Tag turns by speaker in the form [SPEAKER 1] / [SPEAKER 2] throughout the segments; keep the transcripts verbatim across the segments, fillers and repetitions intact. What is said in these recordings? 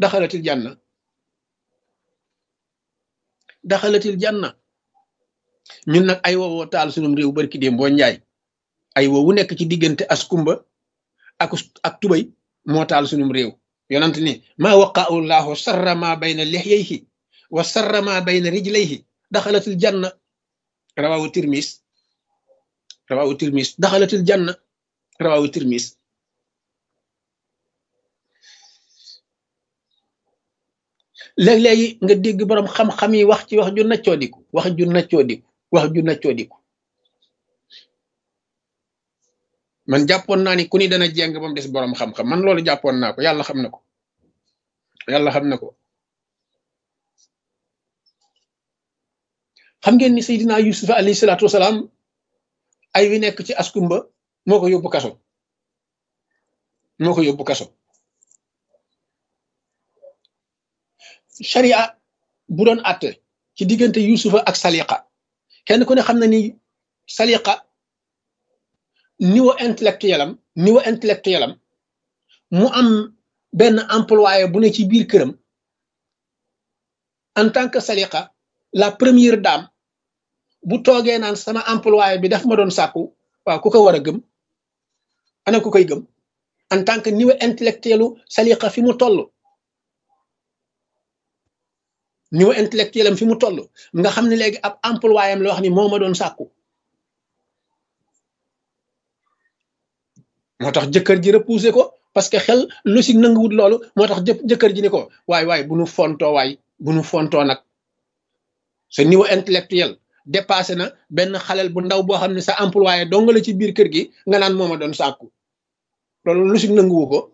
[SPEAKER 1] daxalatil janna daxalatil janna ñun nag ay woowoo taal sunum réew barki déem boo njaay ay woowu nekk ci diggante askumba ak ak tubay moo taal sunum réew yonent ni maa waqa'u llahu sarra ma bayna lihyayhi wa sarra ma bayna rijlayhi daxalatil janna rawawu tirmis rawawu tirmis daxalatil janna rawawu tirmis léeg-léegi nga dégg boroom xam-xam yi wax ci wax ju naccoo diku wax ju naccoo diku wax ju naccoo diku man jàppoon naa ni ku ni dana jeng ba mu des boroom xam-xam man loolu jàppoon naa ko yàlla xam na ko yàlla xam na ko xam ngeen ni Seydina Yusuf alayhi salaatu wasalaam ay wi nekk ci askumba moo ko yóbbu kaso moo ko yóbbu kaso sharia bu doon àtte ci diggante Yusufa ak Saliqa kenn ku ne xam na ni Saliqa niveau intellectuel am niveau intellectuel am mu am benn employé bu ne ci biir këram en tant que Saliqa la première dame bu toogee naan sama employé bi daf ma doon sàkku waaw ku ko war a gëm ana ku koy gëm en tant que niveau intellectuelu Saliqa fi mu toll niveau intellectuel am fi mu toll nga xam ne léegi ab employé am la wax ni moo ma doon sàkku moo tax jëkkër ji repoussé ko parce que xel logique nanguwut loolu moo tax jë jëkkër ji ni ko waay waay bu nu fontoo waay bu nu fontoo nag sa niveau intellectuel dépassé na benn xalel bu ndaw boo xam ne sa employé dong la ci biir kër gi nga naan moo ma doon sàkku loolu logique nanguwu ko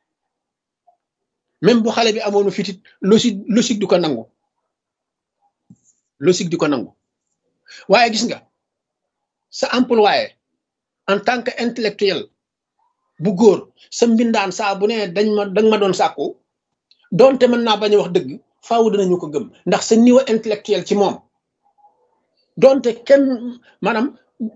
[SPEAKER 1] même bu xale bi amoonu fitit logique logique du ko nangu logique di ko nangu waaye gis nga sa employé en tant que intellectuel bu góor sa mbindaan saa bu ne dañ ma dañ ma doon sàkku doonte mën naa bañ a wax dëgg faaw dinañu ko gëm ndax sa niveau intellectuel ci moom doonte kenn maanaam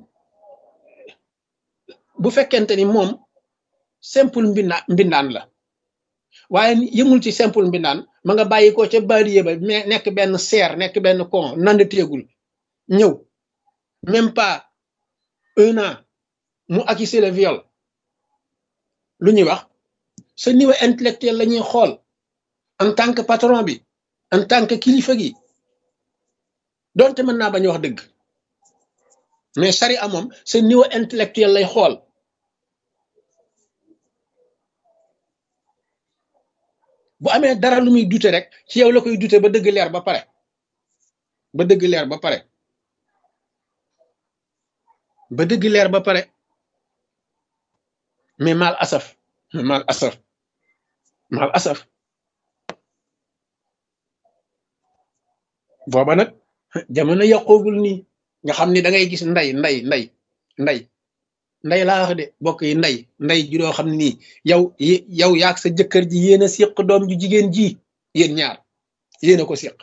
[SPEAKER 1] bu fekkente ni moom simple mbindaan mbindaan la waaye yëmul ci simple mbindaan ma nga bàyyi ko ca baadiye ba mais nekk benn seer nekk benn con nand téegul ñëw même pas un an mu accusé le viol lu ñuy wax sa niveau intellectuel la ñuy xool en tant que patron bi en tant que kilifa gi doonte mën naa bañ wax dëgg mais charia moom sa niveau intellectuel lay xool bu amee dara lu muy dute rek ci yow la koy dute ba dëgg leer ba pare ba dëgg leer ba pare ba dëgg leer ba pare mais mal asaf mal asaf mal asaf booba nag jamono yàqoogul nii nga xam ni da ngay gis nday nday nday nday nday laa wax de bokk yi nday nday ju doo xam ne nii yow yow yaag sa jëkkër ji yéen a siq doom ju jigéen ji yéen ñaar yéen a ko siq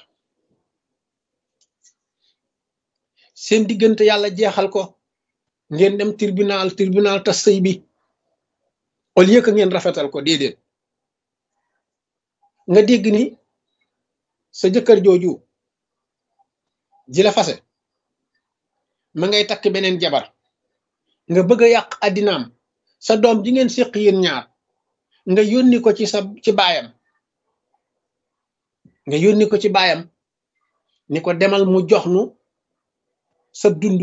[SPEAKER 1] seen diggante yàlla jeexal ko ngeen dem tribunal tribunal tas sëy bi au lieu que ngeen rafetal ko déedéet nga dégg ni sa jëkkër jooju ji la fase ma ngay takk beneen jabar nga bëgg a yàq addinaam sa doom ji ngeen séq yéen ñaar nga yónni ko ci sa ci baayam nga yónni ko ci baayam ni ko demal mu jox nu sa dund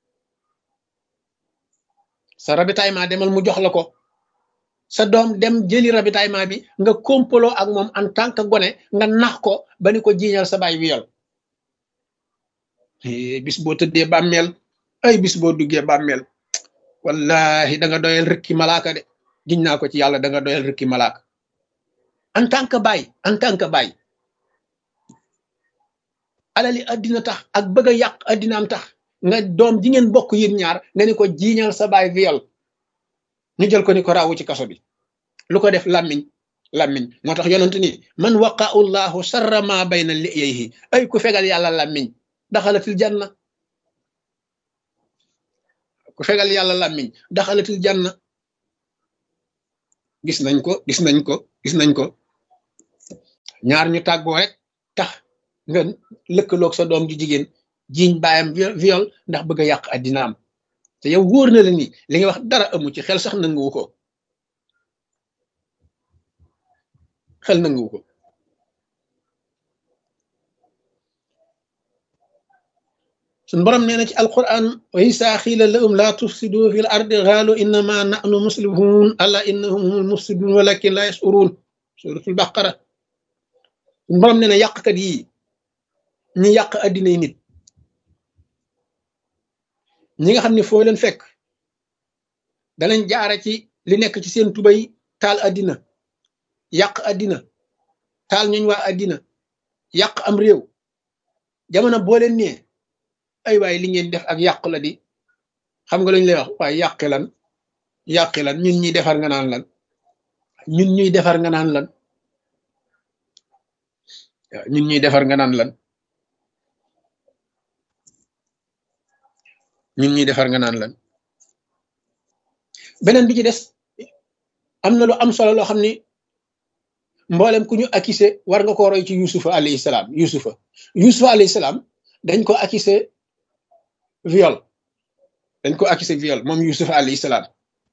[SPEAKER 1] sa ravitaillement demal mu jox la ko sa doom dem jëli ravitaillement bi nga kompaloo ak moom en tant que gone nga nax ko ba ni ko jiiñal sa baay wiyal bis boo tëddee bàmmeel ay bis boo duggee bàmmeel wallahi da nga doyal rëkki malaaka de giñ naa ko ci yàlla da nga doyal rëkki malaaka en tant que baay en tant que baay alali addina tax ak bëgg a yàq addinaam tax nga doom ji ngeen bokk yéen ñaar nga ni ko jiiñal sa baay viol ñu jël ko ni ko raawu ci kaso bi lu ko def làmmiñ làmmiñ moo tax yonent ni man waqa'u llahu sarra ma bayna li'yayhi ay ku fegal yàlla làmmiñ daxalatil janna ku fegal yàlla làmmiñ daxalatil janna gis nañ ko gis nañ ko gis nañ ko ñaar ñu tàggoo rek tax nga lëkkaloog sa doom ju jigéen jiiñ baayam viol ndax bëgg a yàq addinaam te yow wóor na la ni li nga wax dara amu ci xel sax nanguwu ko xel nanguwu ko suñ borom nee na ci alquran wa isa xiila lahum la tufsidu fi l ardi xaalu innama nahnu muslihun ala innahum humul mufsidun walakin la yashurun suratul baqara suñ borom nee na yàqkat yi ñi yàq addinay nit ñi nga xam ne foo leen fekk danañ jaara ci li nekk ci seen tubay taal addina yàq addina taal ñuñ waa addina yàq am réew jamono boo leen nee ay waay li ngeen def ak yàq la di xam nga lañ lay wax waaye yàqi lan yàqi lan ñun ñuy defar nga naan lan ñun ñuy defar nga naan lan waaw ñun ñuy defar nga naan lan ñun ñuy defar nga naan lan beneen bi ci des am na lu am solo loo xam ni mboolem ku ñu accusé war nga ko roy ci yusufa alayhi salaam yusufa yusufa alayhi salaam dañ ko accusé viol dañ ko accusé viol moom yusufa alayhi salaam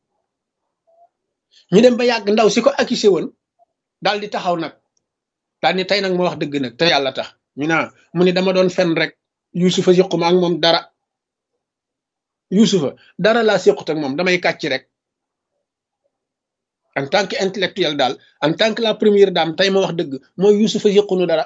[SPEAKER 1] ñu dem ba yàgg ndaw si ko accusé woon daal di taxaw nag daal ni tey nag ma wax dëgg nag te yàlla tax ñu naa mu ne dama doon fen rek yusufa yëquma ak moom dara yusufa dara laa séqut ak moom damay kàcc rek en tant que intellectuel daal en tant que la première dame tey ma wax dëgg mooy yusufa yëqunu dara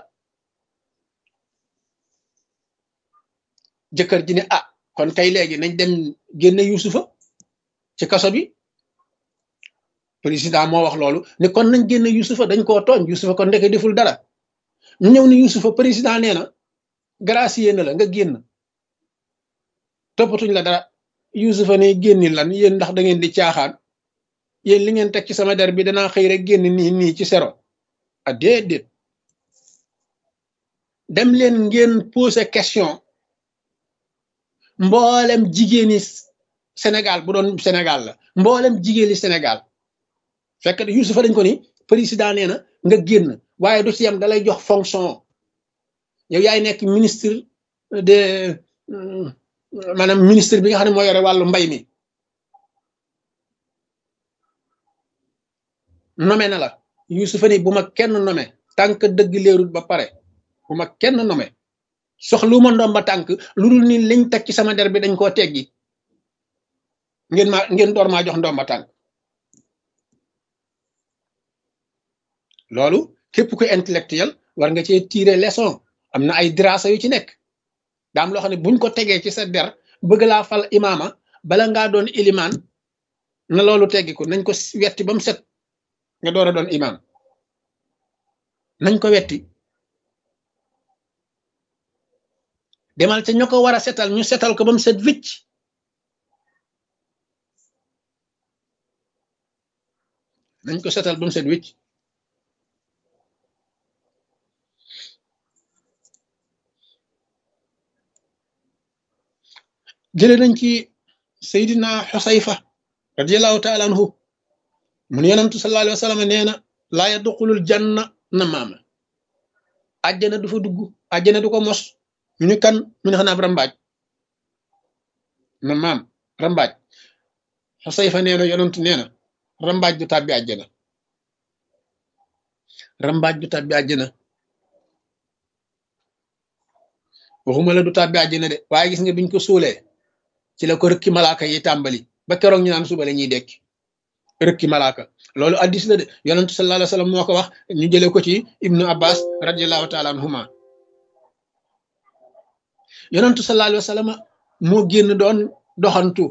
[SPEAKER 1] jëkkër ji ne ah kon kay léegi nañ dem génne yusufa ci kaso bi président moo wax loolu ne kon nañ génne yusufa dañ koo tooñ yusufa kon ndeke deful dara ñu ñëw ni yusufa président nee na gracier na la nga génn toppatuñ la dara yusufa ne génni lan yéen ndax da ngeen di caaxaan yéen li ngeen teg ci sama der bi danaa xëy rek génn nii nii ci sero ah déedéet dem leen ngeen poser question mboolem jigéeni Sénégal bu doon Sénégal la mboolem jigéeni Sénégal fekk yusufa dañ ko ni président nee na nga génn waaye du ci yam dalay jox fonction yow yaay nekk ministre de maanaam ministre bi nga xam ne moo yore wàllu mbay mi nommé na la yusufa ni bu ma kenn nommé tànk dëgg leerul ba pare bu ma kenn nommé soxlu ma ndoom ba tànk lu dul ni liñ teg ci sama der bi dañ koo teggi ngeen ma ngeen door maa jox ndoom ba tànk loolu képp ku intellectuel war nga cee tirer leçon am na ay dirasa yu ci nekk daam loo xam ne buñ ko tegee ci sa der bëgg laa fal imaama bala ngaa doon ilimaan na loolu teggiku nañ ko wetti ba mu set nga door a doon imaam nañ ko wetti demal ca ñoo ko war a setal ñu setal ko ba mu set wicc nañ ko setal ba mu set wicc jële nañ ci Seydina Xusayfa radiallahu taala anhu mun yonantu sallallahu alayhi wa sallam nee na laa yadxulul janna namaama àjjana du fa dugg àjjana du ko mos ñu ni kan mu ne xanaa ab rambaaj namaam rambaaj Xusayfa nee na yonantu nee na rambaaj du tàbbi àjjana rambaaj du tàbbi àjjana waxuma la du tàbbi àjjana de waaye gis nga biñ ko suulee ci la ko rëkki malaaka yi tàmbali ba keroog ñu naan suba la ñuy dekki rëkki malaaka loolu addis la de yonentu sallallahu alayhi wa sallam moo ko wax ñu jële ko ci ibnu abbas radiallahu taala anhuma yonentu sallallahu alayhi wa sallam moo génn doon doxantu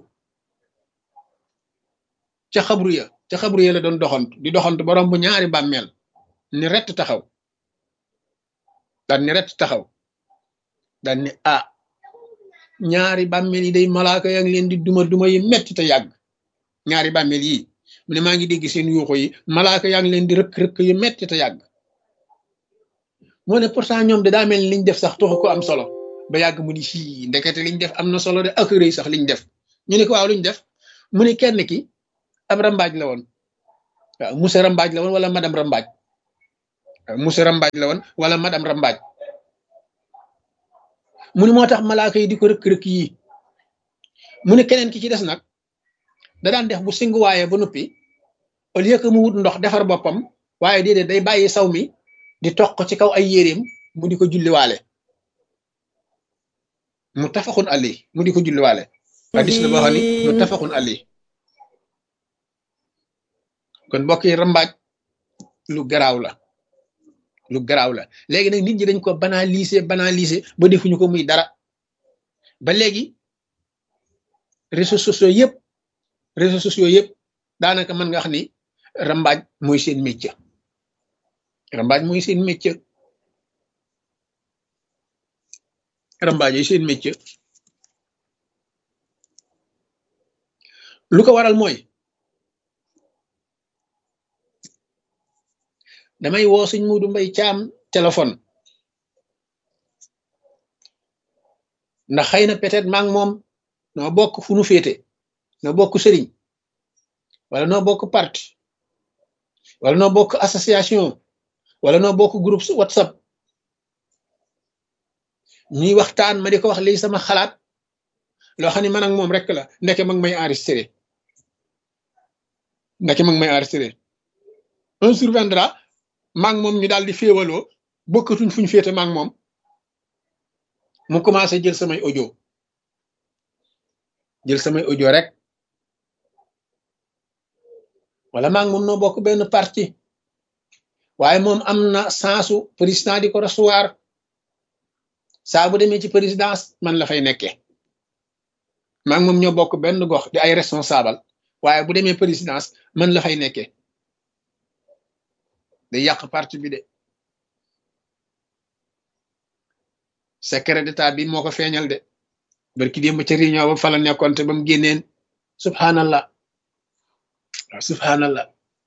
[SPEAKER 1] ca xabru ya ca xabru ya la doon doxantu di doxantu borom bu ñaari bàmmeel ni rett taxaw daan ni rett taxaw daan ni ah ñaari bàmmeel yi day malaaka yaa ngi leen di duma duma yi metti te yàgg ñaari bàmmeel yi mu ne maa ngi dégg seen yuuxu yi malaaka yaa ngi leen di rëkk rëkk yu metti te yàgg moo ne pourtant ñoom de daa mel ni liñ def sax taxu ko am solo ba yàgg mu ni fii ndekete liñ def am na solo de ak rëy sax liñ def ñu ne ko waaw luñ def mu ne kenn ki ab rambaaj la woon waaw monsieur rambaaj la woon wala madame rambaaj monsieur rambaaj la woon wala madame rambaaj mu ni moo tax malaaka yi di ko rëkk-rëkk yi mu ne keneen ki ci des nag da daan def bu singuwaaye ba noppi au lieu que mu wut ndox defar boppam waaye déedéet day bàyyi saw mi di toq ci kaw ay yéreem mu di ko julliwaale mu tafaxun ali mu di ko julliwaale hadis la boo xam ni mu tafaxun ali kon mbokk yi rambaaj lu garaaw la lu garaaw la léegi nag nit ñi dañ ko banaliser banaliser ba defuñu ko muy dara ba léegi réseaux sociaux yëpp réseaux sociaux yëpp daanaka mën nga wax ni rambaaj mooy seen métier rambaaj mooy seen métier rambaaj yi seen métier lu ko waral mooy damay woo suñ Muudu Mbay Caam téléphone ndax xëy na peut-être maa ngi moom noo bokk fu nu féete noo bokk sëriñ wala noo bokk parti wala noo bokk association wala noo bokk groupe WhatsApp ñuy waxtaan ma di ko wax lii sama xalaat loo xam ne man ak moom rek la ndeke mag may enregistré ndeke mag may enregistré un surviendra maa ngi moom ñu daal di féewaloo bokkatuñ fu ñu féete maa ngi moom mu commencé jël samay audio jël samay audio rek wala maa ngi moom noo bokk benn parti waaye moom am na sensu président di ko recevoir saa bu demee ci présidence man la fay nekkee maa ngi moom ñoo bokk benn gox di ay responsable waaye bu demee présidence man la fay nekkee day yàq parti bi de secret d'état bi moo ko feeñal de barki démb ca réunion ba fa la nekkoon te ba mu génneen subhanallah waaw subhanallah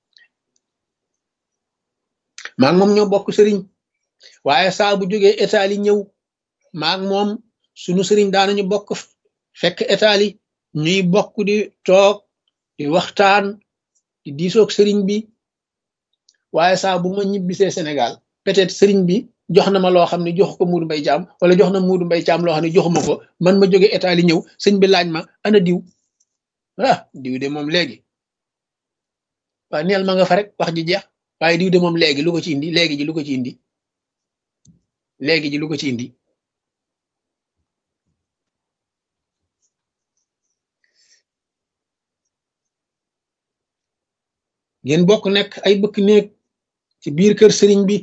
[SPEAKER 1] maa ngi moom ñoo bokk sëriñ waaye saa bu jógee état li ñëw maa ngi moom sunu sëriñ daanañu bokk fekk état li ñuy bokk di toog di waxtaan di diisoog sëriñ bi waaye saa bu ma ñibbisee Sénégal peut-être sëriñ bi jox na ma loo xam ne jox ko Muudu Mbay Caam wala jox na Muudu Mbay Caam loo xam ne joxuma ko man ma jóge état li ñëw sëñ bi laaj ma ana diw ah diw de moom léegi waaye neel ma nga fa rek wax ji jeex waaye diw de moom léegi lu ko ci indi léegi ji lu ko ci indi léegi ji lu ko ci indi ngeen bokk nekk ay bëkk néeg ci biir kër sëriñ bi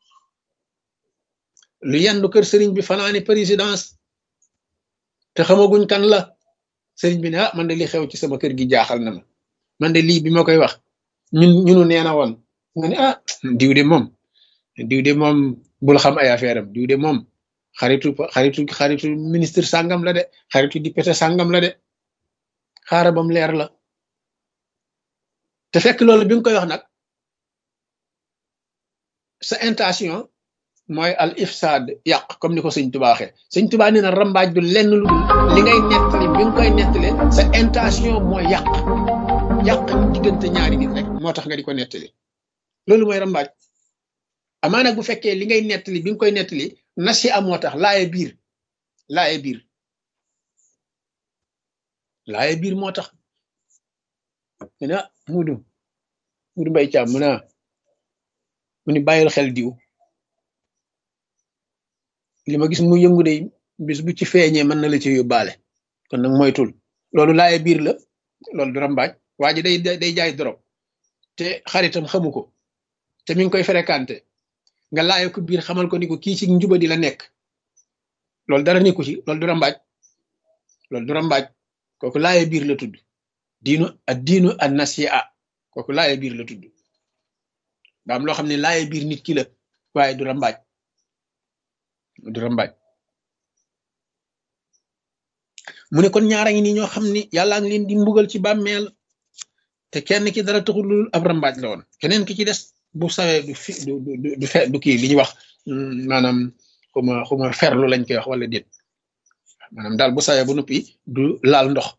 [SPEAKER 1] lu yendu kër sëriñ bi fanaani présidence te xamaguñ kan la sëriñ bi ne ah man de li xew ci sama kër gi jaaxal na ma man de lii bi ma koy wax ñun ñunu neena woon nga ne ah diw de moom diw de moom bul xam ay affaire am diw de moom xaritu xaritu xaritu ministre sàngam la de xaritu député sàngam la de xaara bam leer la te fekk loolu bi nga koy wax nag sa intention mooy al ifsad yàq comme ni ko sëñ Tuubaa waxee sëñ Tuubaa nee na rambaaj du lenn lu dul li ngay nettali bi nga koy nettali sa intention mooy yàq yàq diggante ñaari nit rek moo tax nga di ko nettali loolu mooy rambaaj amaa nag bu fekkee li ngay nettali bi nga koy nettali nasi am moo tax laaye biir laaye biir laaye biir moo tax mu ne ah Muudu Muudu Mbay Caam mu ne mu ni bàyyil xel diw li ma gis mu yëngu de bis bu ci feeñee mën na la ci yóbbaale kon nag moytul loolu laaye biir la loolu du rambaaj waa ji day day jaay dorog te xaritam xamu ko te mi ngi koy fréquenté nga laaye ko biir xamal ko ni ko kii ci njuba di la nekk loolu dara nekku ci loolu du rambaaj loolu du rambaaj kooku laaye biir la tudd diinu ak diinu ak nasiha kooku laaye biir la tudd daa am loo xam ne laaye biir nit ki la waaye du rambaaj du rambaaj mu ne kon ñaara ngi nii ñoo xam ni yàllaa ngi leen di mbugal ci bàmmeel te kenn ki dara taxul lu ab rambaaj la woon keneen ki ci des bu sawee du fi du du du fe du kii li ñuy wax maanaam xuma xuma ferlu lañ koy wax wala déet maanaam daal bu sawee bu noppi du laal ndox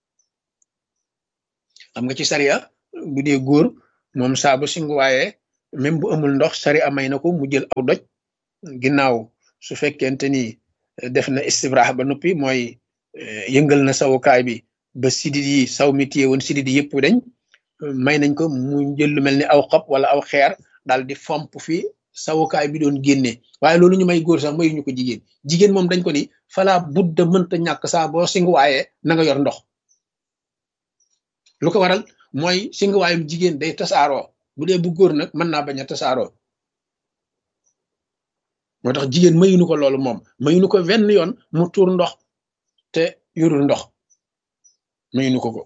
[SPEAKER 1] xam nga ci sariya bu dee góor moom saa bu singu waaye même bu amul ndox sari amay na ko mu jël aw doj ginnaaw su fekkente ni def na istibraax ba noppi mooy yëngal na sawukaay bi ba sidit yi saw mi téye woon sidit yi yëpp dañ may nañ ko mu jël lu mel ni aw xob wala aw xeer daal di fomp fi sawukaay bi doon génne waaye loolu ñu may góor sax mayuñu ko jigéen jigéen moom dañ ko ni fala budda mënta ñàkk saa boo singuwaaye na nga yor ndox lu ko waral mooy singuwaayum jigéen day tasaaroo bu dee bu góor nag mën naa bañ a tasaaroo moo tax jigéen mayuñu ko loolu moom mayuñu ko wenn yoon mu tuur ndox te yorul ndox mayuñu ko ko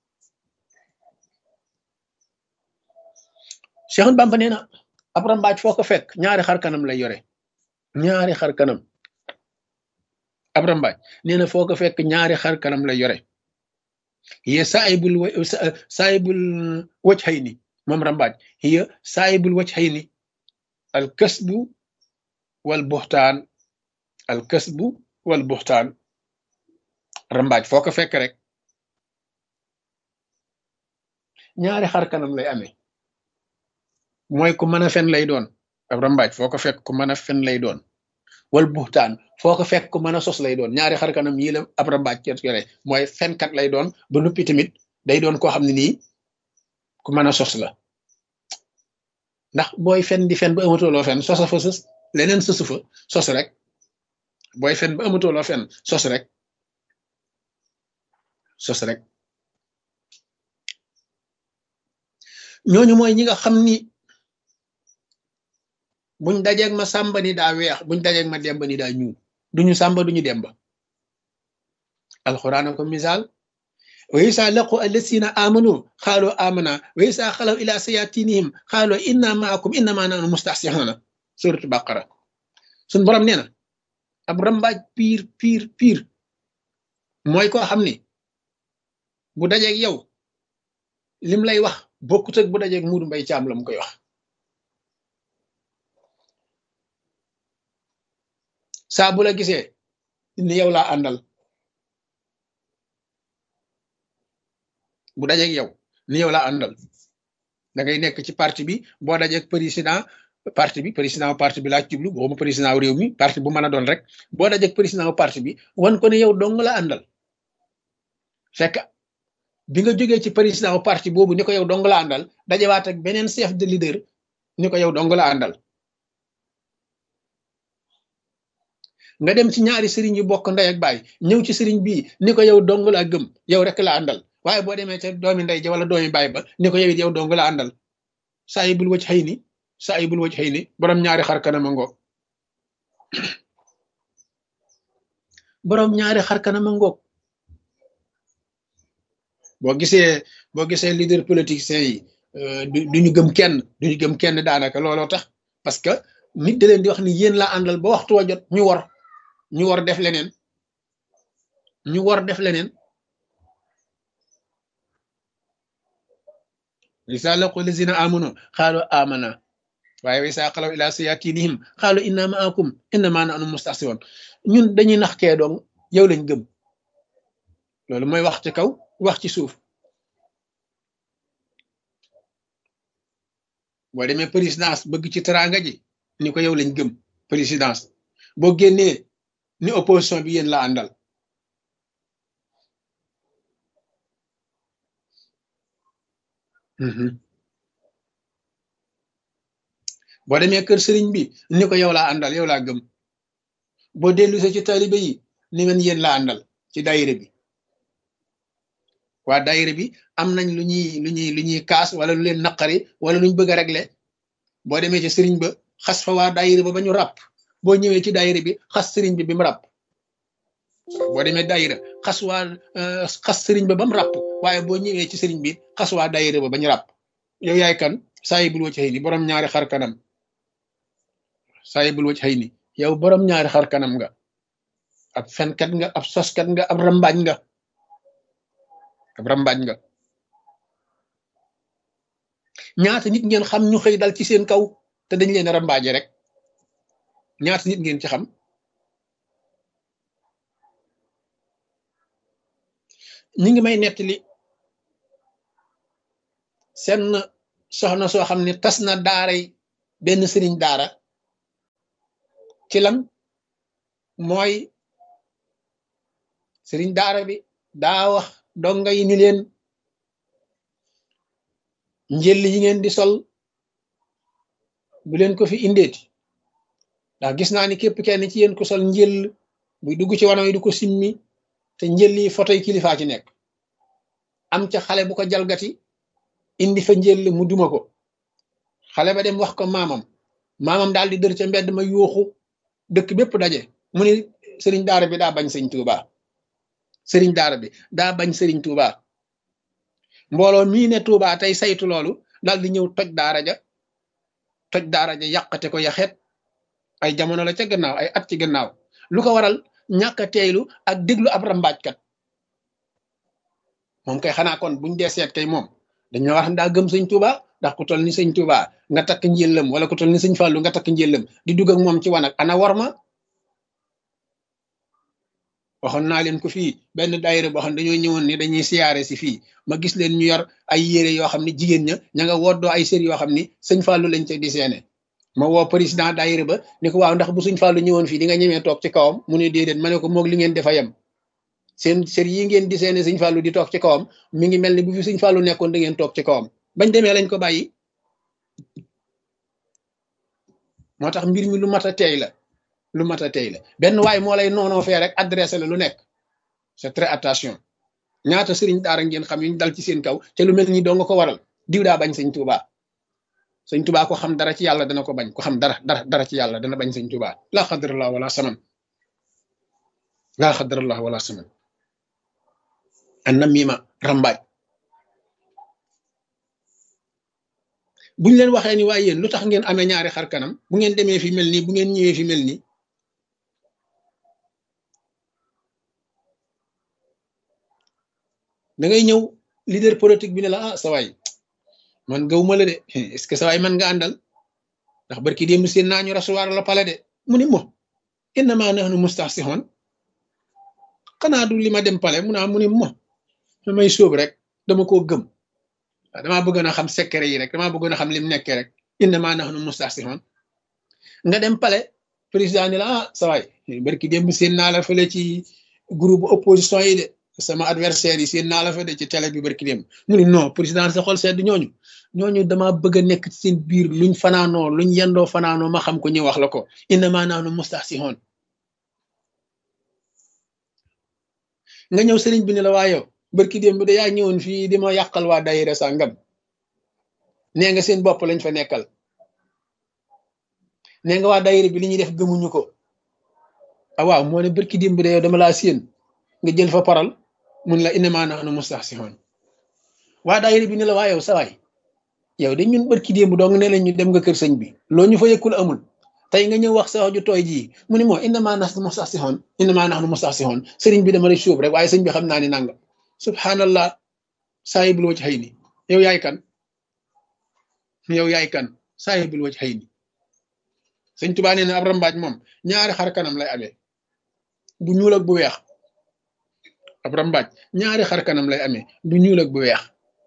[SPEAKER 1] Cheikh Bamba nee na ab rambaaj foo ko fekk ñaari xar kanam lay yore ñaari xar kanam ab rambaaj nee na foo ko fekk ñaari xar kanam lay yore hiya saayibul wa saayibul wajhayni moom rambaaj hiya saayibul wajhayni al kasbu wal buxtaan al kasbu wal buxtaan rambaaj foo ko fekk rek ñaari xar kanam lay amee mooy ku mën a fen lay doon ab rambaaj foo ko fekk ku mën a fen lay doon wal buxtaan foo ko fekk ku mën a sos lay doon ñaari xar kanam yii la ab rambaaj ket yore mooy fenkat lay doon ba noppi tamit day doon koo xam ne nii ku mën a sos la ndax booy fen di fen ba amatuloo fen sosa fa sos leneen sosu fa sos rek booy fen ba amatuloo fen sos rek sos rek ñooñu mooy ñi nga xam ni buñ dajeeg ma sàmba ni daa weex buñ dajeeg ma demba ni daa ñuul duñu sàmba duñu demba alquran ko misaal wa isa laqu allasina amanu xaalu amana wa isa xalaw ila sayatinihim xaalu inna maakum innama nahnu mustahsihuna suratu baqara suñ borom nee na ab rambaaj piir piir piir mooy koo xam ni bu dajeeg yow lim lay wax bokkut ak bu dajeeg Muudu Mbay Caam la mu koy wax saa bu la gisee ni yow laa àndal bu dajeeg yow ni yow laa àndal da ngay nekk ci parti bi boo dajeeg président parti bi président parti bi laa jublu boo ma président réew mi parti bu mën a doon rek boo dajeeg président parti bi wan ko ne yow dong la àndal fekk bi nga jógee ci président parti boobu ni ko yow dong la àndal dajewaat ak beneen chef de leader ni ko yow dong la àndal nga dem ci ñaari sëriñ yu bokk ndey ak baay ñëw ci sëriñ bii ni ko yow dong la gëm yow rek la àndal waaye boo demee ca doomi ndey ja wala doomi baay ba ni ko yow it yow dong la àndal saa yi bul wëcc xëy ni saa yi bul wëcc xëy ni borom ñaari xar kanam a ngoog borom ñaari xar kanam a ngoog boo gisee boo gisee leader politiciens yi duñu gëm kenn duñu gëm kenn daanaka looloo tax parce que nit da leen di wax ni yéen la àndal ba waxtu wa jot ñu war ñu war def leneen ñu war def leneen isa laqu lazina amanu xaalu amana waaye wa isa xalaw ila sayatinihim xaalu inna maakum innama nahnu mustahzi'un ñun dañuy nax kee doong yow lañ gëm loolu mooy wax ci kaw wax ci suuf boo demee présidence bëgg ci teraanga ji ni ko yow lañ gëm présidence boo génnee ni opposition bi yéen la àndal boo demee kër sëriñ bi ni ko yow laa àndal yow laa gëm boo dellusee ci taalibe yi ni men yéen la àndal ci daayira bi waa daayira bi am nañ lu ñuy lu ñuy lu ñuy kaas wala lu leen naqari wala luñ bëgg a régler boo demee ci sëriñ ba xas fa waa daayira ba ba ñu ràpp boo ñëwee ci daayira bi xas sëriñ bi bi mu ràpp boo demee daayira xas waa xas sëriñ ba ba mu ràpp waaye boo ñëwee ci sëriñ bi xas waa daayira ba ba ñu ràpp yow yaay kan saa yi bul wacc xëy ni borom ñaari xar kanam saa yi bul wacc xëy ni yow borom ñaari xar kanam nga ab fenkat nga ab soskat nga ab rambaaj nga ab rambaaj nga ñaata nit ngeen xam ñu xëy dal ci seen kaw te dañ leen rambaaje rek ñaata nit ngeen ci xam ñi ngi may nettali seen soxna soo xam ne tas na daaray benn sëriñ daara ci lan mooy sëriñ daara bi daa wax donga yi ni leen njël yi ngeen di sol bu leen ko fi indeeti ndax gis naa ni képp kenn ci yéen ko sol njël buy dugg ci wanaw yi du ko simmi te njël yi photo yi kilifaa ci nekk am ca xale bu ko jalgati indi fa njël mu duma ko xale ba dem wax ko maamam maamam daal di dër ca mbedd ma yuuxu dëkk bépp daje mu ni sëriñ daara bi daa bañ sëñ Tuuba sëriñ daara bi daa bañ sëriñ Tuuba mbooloo mii ne Tuuba tey saytu loolu daal di ñëw toj daara ja toj daara ja yàqate ko yaxet ay jamono la ca gannaaw ay at ci gannaaw lu ko waral ñàkk a teeylu ak déglu ab rambaajkat moom kay xanaa kon buñ dee seet kay moom dañoo wax daa gëm sëñ Tuuba ndax ku toll ni sëñ Tuuba nga takk njëllam wala ku toll ni sëñ Fàllu nga takk njëllam di dugg ak moom ci wanag ana war ma waxoon naa leen ko fii benn daayira boo xam ne dañoo ñëwoon ni dañuy siyaare si fii ma gis leen ñu yor ay yére yoo xam ne jigéen ña ña nga woddoo ay sér yoo xam ni sëñ Fàllu lañ ca di seene ma woo président daayira ba ni ko waaw ndax bu sëñ Fàllu ñëwoon fii di nga ñemee toog ci kawam mu ne déedéet ma ne ko moog li ngeen defa yem seen sér yi ngeen di seene sëñ Fàllu di toog ci kawam mi ngi mel ni bu fi sëñ Fàllu nekkoon da ngeen toog ci kawam bañ demee lañ ko bàyyi moo tax mbir mi lu mat a teey la lu mat a teey la benn waay moo lay noonoo fee rek adressé la lu nekk c'est très attention ñaata sëriñ daara ngeen xam yuñ dal ci seen kaw te lu mel ni doo nga ko waral diw daa bañ sëñ Tuuba sëñ Tuuba ko xam dara ci yàlla dana ko bañ ko xam dara dara dara ci yàlla dana bañ sëñ Tuuba laa xadrallah wala saman laa xadrallah wala saman an na miima rambaaj buñ leen waxee ni waaye yéen lu tax ngeen amee ñaari xar kanam bu ngeen demee fi mel nii bu ngeen ñëwee fi mel nii da ngay ñëw leader politique bi ne la ah sa waay man gawuma la de est-ce que sa waay man nga àndal ndax barki démb seen naa ñu rasuwaar la pale de mu ni mo innama nahnu mustahsihun xanaa du li ma dem pale mu naa mu ni mo damay sóob rek dama koo gëm waaw damaa bëggoon a xam secret yi rek damaa bëggoon a xam lim nekkee rek innama nahnu mustahsihun nga dem pale président ni la ah sa waay barki démb seen naa la fële ci groupe opposition yi de sama adversaire yi seen naa la fa de ci télé bi barki démb mu ni non président sa xol sedd ñooñu ñooñu damaa bëgg a nekk ci seen biir luñ fanaanoo luñ yendoo fanaanoo ma xam ko ñu wax la ko innama nahnu mustahsihun nga ñëw sëriñ bi ne la waa yow barki démb de yaa ñëwoon fii di ma yàqal waa daayira sàngam nee nga seen bopp lañ fa nekkal nee nga waa daayira bi li ñuy def gëmuñu ko ah waaw moo ne barki démb de yow dama laa séen nga jël fa paral mun la innama nahnu mustahsihun waa daayira bi ne la waa yow sa waay yow de ñun barki démb dong ne lañ ñu dem nga kër sëñ bi loo ñu fa yëkkul amul tey nga ñëw wax sa wax ju tooy jii mu ne moo innama nahnu mustahsihun innama nahnu mustahsihun sëriñ bi dama lay suub rek waaye sëñ bi xam naa ni nanga subhanallah saahibul wajh xëy ni yow yaay kan yow yaay kan saahibul wajh xëy ni sëñ Tuubaa nee na ab rambaaj moom ñaari xar kanam lay amee bu ñuul ak bu weex ab rambaaj ñaari xar kanam lay amee bu ñuul ak bu weex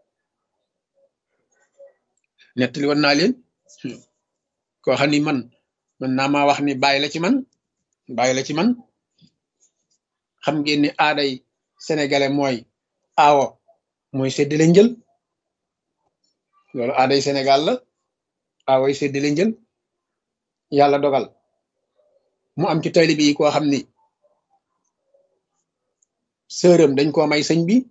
[SPEAKER 1] nettali woon naa leen koo xam ni man man naa maa wax ni bàyyi la ci man bàyyi la ci man xam ngeen ni aaday sénégalais mooy aawo mooy séddale njël loolu aaday Sénégal la aawoy séddale njël yàlla dogal mu am ci taalibe yi koo xam ni sërëm dañ koo may sëñ bi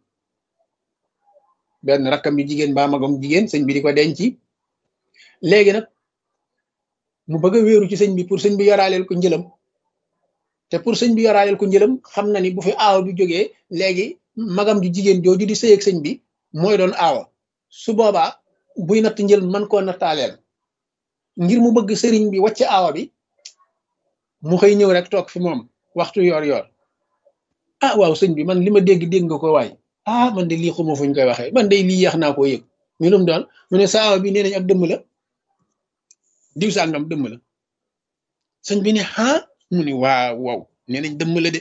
[SPEAKER 1] benn rakkam bi jigéen ba magam jigéen sëñ bi di ko denc léegi nag mu bëgg a wéeru ci sëñ bi pour sëñ bi yoraaleel ko njëlam te pour sëñ bi yoraaleel ko njëlam xam na ni bu fi aawa bi jógee léegi magam ju jigéen jooju di sëy ak sëñ bi mooy doon aawa su boobaa buy natt njël man koo nattaaleel ngir mu bëgg sëriñ bi wàcc aawa bi mu xëy ñëw rek toog fi moom waxtu yor yor ah waaw sëñ bi man li ma dégg dégg nga ko waay ah man de lii xuma fuñ koy waxee man de lii yeex naa koo yëg ñu lum doon mu ne sa aawa bi nee nañ ab dëmm la diw sàngam dëmm la sëñ bi ne ah mu ni waaw waaw nee nañ dëmm la de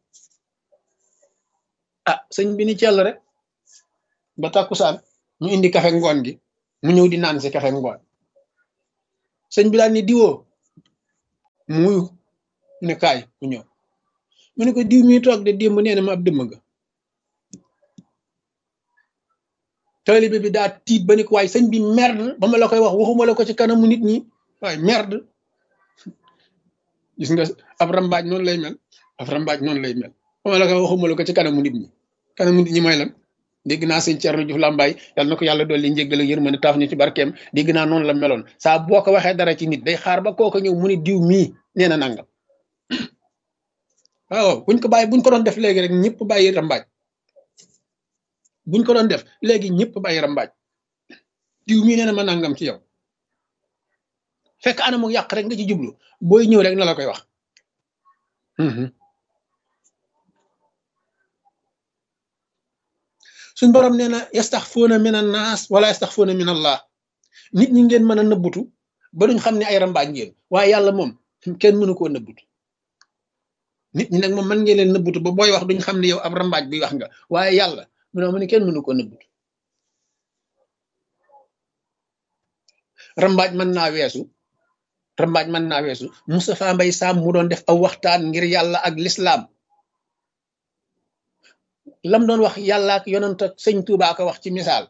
[SPEAKER 1] ah sëñ bi ni cell rek ba tàkkusaan ñu indi kafe ngoon gi mu ñëw di naan si kafe ngoon sëñ bi daal ni diwoo muy ne kaay mu ñëw mu ne ko diw mi toog de démb nee na ma ab dëmm nga taalibe bi daa tiit ba ni ko waaye sëñ bi merde ba ma la koy wax waxuma la ko ci kanamu nit ñi waaye merde gis nga ab rambaaj noonu lay mel ab rambaaj noonu lay mel ba ma la koy waxuma la ko ci kanamu nit ñi kanamu nit ñi mooy lan dégg naa sëñ Thierno Diouf Lambaye yàlla na ko yàlla dolli njéggal ak yërmande taaf ñu ci barkeem dégg naa noonu la meloon saa boo ko waxee dara ci nit day xaar ba kooka ñëw mu ne diw mii nee na nangam waaw buñ ko bàyyi buñ ko doon def léegi rek ñëpp bàyyi rambaaj buñ ko doon def léegi ñëpp bàyyi rambaaj diw mii nee na ma nangam ci yow fekk anamu yàq rek nga ci jublu booy ñëw rek na la koy wax suñ borom nee na yastaxfuuna min an naas wala yastaxfuuna min allah nit ñi ngeen mën a nëbbutu ba duñ xam ne ay rambaaj ngeen waaye yàlla moom kenn mënu koo nëbbutu nit ñi nag moom mën ngeen leen nëbbutu ba booy wax duñ xam ne yow ab rambaaj bi wax nga waaye yàlla mu ne ma ne kenn mënu koo nëbbutu rambaaj mën naa weesu rambaaj mën naa weesu Moustapha Mbaye Sam mu doon def aw waxtaan ngir yàlla ak lislaam lam doon wax yàlla ak yonent ak sëñ Tuubaa ko wax ci misaal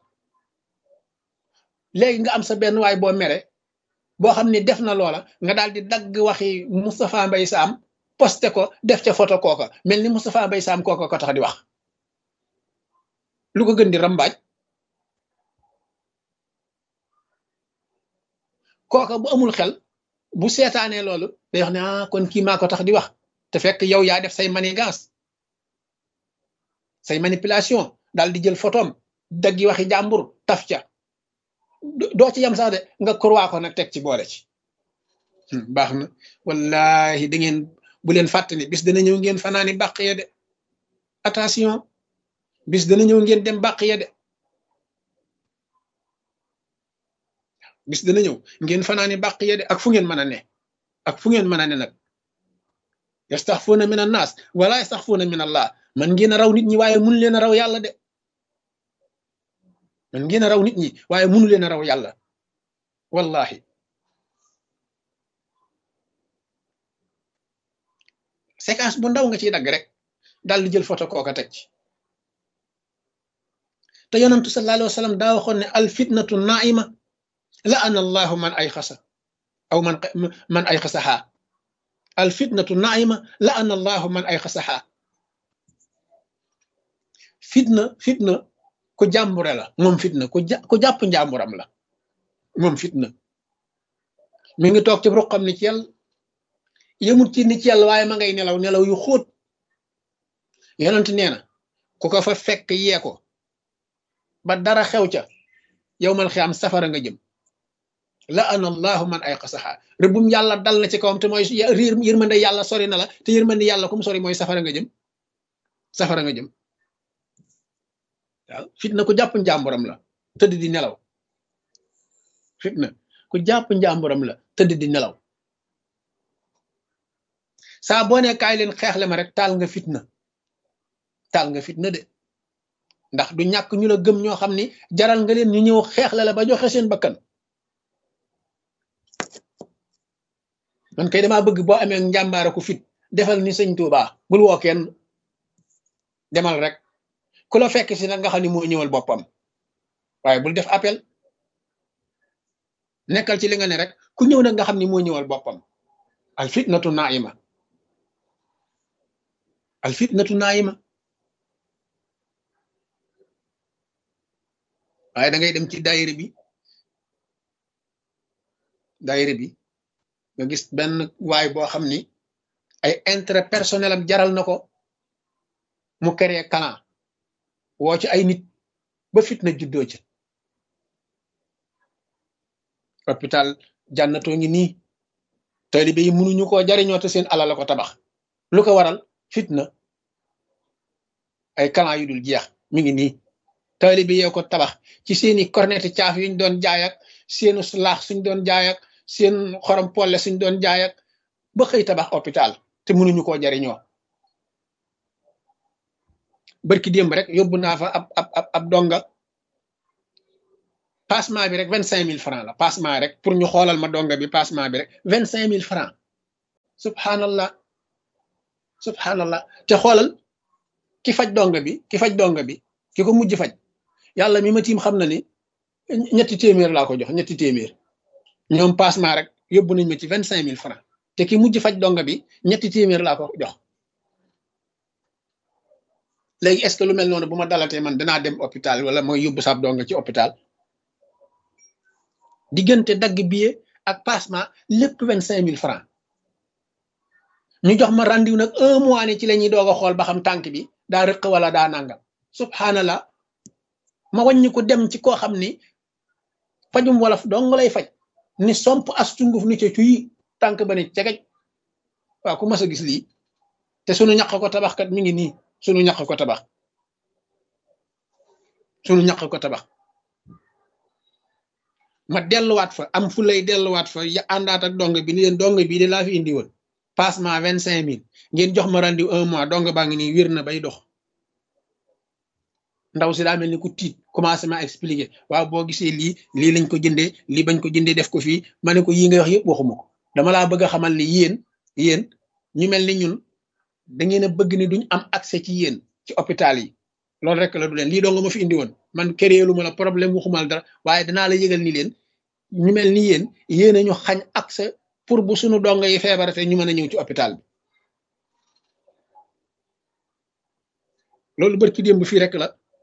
[SPEAKER 1] léegi nga am sa benn waay boo mere boo xam ne def na loola nga daal di dagg waxi Moustapha Mbaye Sam posté ko def ca photo kooka mel ni Moustapha Mbaye Sam kooka ko tax di wax lu ko gën di rambaaj kooka bu amul xel bu seetaanee loolu day wax ne ah kon kii maa ko tax di wax te fekk yow yaa def say manigance say manipulation daal di jël photom daggi waxi jàmbur taf ca doo ci yam sax de nga croix ko nag teg ci boole ci baax na wallahi da ngeen bu leen fàttali bis dana ñëw ngeen fanaani bàq ya de attention bis dana ñëw ngeen dem bàq ya de bis dana ñëw ngeen fanaani bàq ya de ak fu ngeen mën a ne ak fu ngeen mën a ne nag yastaxfuuna min an naas wala yastaxfuuna min allah man ngeen a raw nit ñi waaye mënu leen a raw yàlla de man ngeen a raw nit ñi waaye mënu leen a raw yàlla wallahi séquence bu ndaw nga ciy dagg rek daal di jël photo kooka teg ci te yonantu sallallahu alayhi wa sallam daa waxoon ne al fitnatu naima la ana allahu man ay xasa aw man man ay xasaxaa al fitnatu naima la ana allahu man ay xasaxaa fitna fitna ku jàmbure la moom fitna ku ja ku jàpp njàmburam la moom fitna mi ngi toog ci ruqam ni ci yàlla yëmut ci ni ci yàlla waaye ma ngay nelaw nelaw yu xóot yonent nee na ku ko fa fekk yee ko ba dara xew ca yow mal xiyaam safara nga jëm la ana allahu man ay xasaxaa rëbbum yàlla dal na ci kawam te mooy riir yërmande yàlla sori na la te yërmande yàlla kum sori mooy safara nga jëm safara nga jëm waaw fitna ku jàpp njàmburam la tëdd di nelaw fitna ku jàpp njàmburam la tëdd di nelaw saa boo ne kaay leen xeexle ma rek taal nga fitna taal nga fitna de ndax du ñàkk ñu la gëm ñoo xam ni jaral nga leen ñu ñëw xeexle la ba joxe seen bakkan man kay damaa bëgg boo amee njàmbaara ku fit defal ni sëñ Tuubaa bul woo kenn demal rek ku la fekk si nag nga xam ni moo ñëwal boppam waaye bul def appel nekkal ci li nga ne rek ku ñëw nag nga xam ni moo ñëwal boppam al fitnatu naima al fitnatu naima waaye da ngay dem ci daayira bi daayira bi nga gis benn waay boo xam ni ay intérêt personnel am jaral na ko mu créer clan woo ci ay nit ba fitna juddoo ca hôpital jànnatoo ngi nii taalibe yi mënuñu koo jariñoo te seen alal la ko tabax lu ko waral fitna ay clan yu dul jeex mi ngi nii taalibe yee ko tabax ci seeni corneti caaf yuñ doon jaay ak seenu laax suñ doon jaay ak seen xorom polle suñ doon jaay ak ba xëy tabax hôpital te mënuñu koo jariñoo barki démb rek yóbbu naa fa ab ab ab ab donga passement bi rek vingt cinq mille francs la passement rek pour ñu xoolal ma donga bi passement bi rek vingt cinq mille francs subhanallah subhanallah te xoolal ki faj donga bi ki faj donga bi ki ko mujj faj yàlla mi ma tiim xam na ni ñetti téeméer laa ko jox ñetti téeméer ñoom passement rek yóbbu nañ ma ci vingt cinq mille francs te ki mujj faj donga bi ñetti téeméer laa ko jox léegi est-ce que lu mel noonu bu ma dalatee man danaa dem hôpital wala mooy yóbbu sab donga ci hôpital diggante dagg billet ak passement lépp vingt cinq mille francs ñu jox ma rendez-vous nag un mois ne ci la ñuy doog a xool ba xam tànk bi daa rëq wala daa nangam subhanallah ma wàññi ko dem ci koo xam ni fajum wolof dong lay faj ni somp as tunguf ni ca cuy tànk ba ne cegej waaw ku mas a gis lii te sunu ñaq ko tabax kat mi ngi nii sunu ñaq ko tabax sunu ñaq ko tabax ma delluwaat fa am fu lay delluwaat fa ya àndaat ak dong bi ni leen dong bii de laa fi indi woon passement vingt cinq mille ngeen jox ma rendez-vous un mois dong baa ngi nii wér na bay dox ndaw si daa mel ni ku tiit commencé ma expliquer waaw boo gisee lii lii lañ ko jëndee lii bañ ko jëndee def ko fii ma ne ko yii nga wax yëpp waxuma ko dama laa bëgg a xamal ni yéen yéen ñu mel ni ñun da ngeen a bëgg ni duñ am accès ci yéen ci hôpital yi loolu rek la du leen lii dong ma fi indi woon man kéréelu ma la problème waxumal dara waaye danaa la yëgal ni leen ñu mel ni yéen yéen a ñu xañ accès pour bu sunu dongo yi feebarate ñu mën a ñëw ci hôpital bi loolu bërki démb fii rek la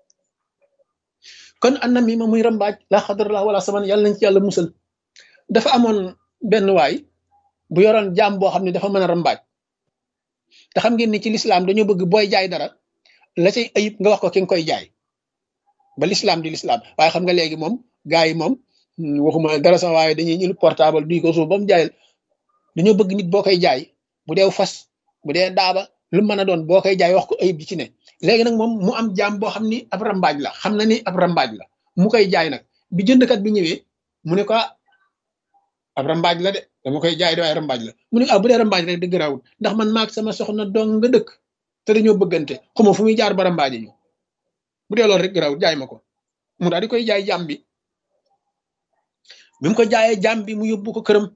[SPEAKER 1] kon anam mi ma muy rambaaj la xadarallah wala saman yàlla nañ ci yàlla musal dafa amoon benn waay bu yoroon jaam boo xam ne dafa mën a rambaaj te xam ngeen ni ci lislaam dañoo bëgg booy jaay dara la cay ayib nga wax ko ki nga koy jaay ba lislaam di lislaam waaye xam nga léegi moom gars yi moom waxuma dara sax waaye dañuy ñëw portable duy ko suuf ba mu jaayal dañoo bëgg nit boo koy jaay bu dee fas bu dee daaba lu mën a doon boo koy jaay wax ko ayib ji ci ne léegi nag moom mu am jaam boo xam ni ab rambaaj la xam na ni ab rambaaj la mu koy jaay nag bi jëndkat bi ñëwee mu ne ko ab rambaaj la de dama koy jaay de waaye rambaaj la mu ne ah bu dee rambaaj rek dëgg raawut ndax man maag sama soxna dong nga dëkk te dañoo bëggante xuma fu muy jaar ba rambaaje ñu bu dee loolu rek raawut jaay ma ko mu daal di koy jaay jaam bi bi mu ko jaayee jaam bi mu yóbbu ko këram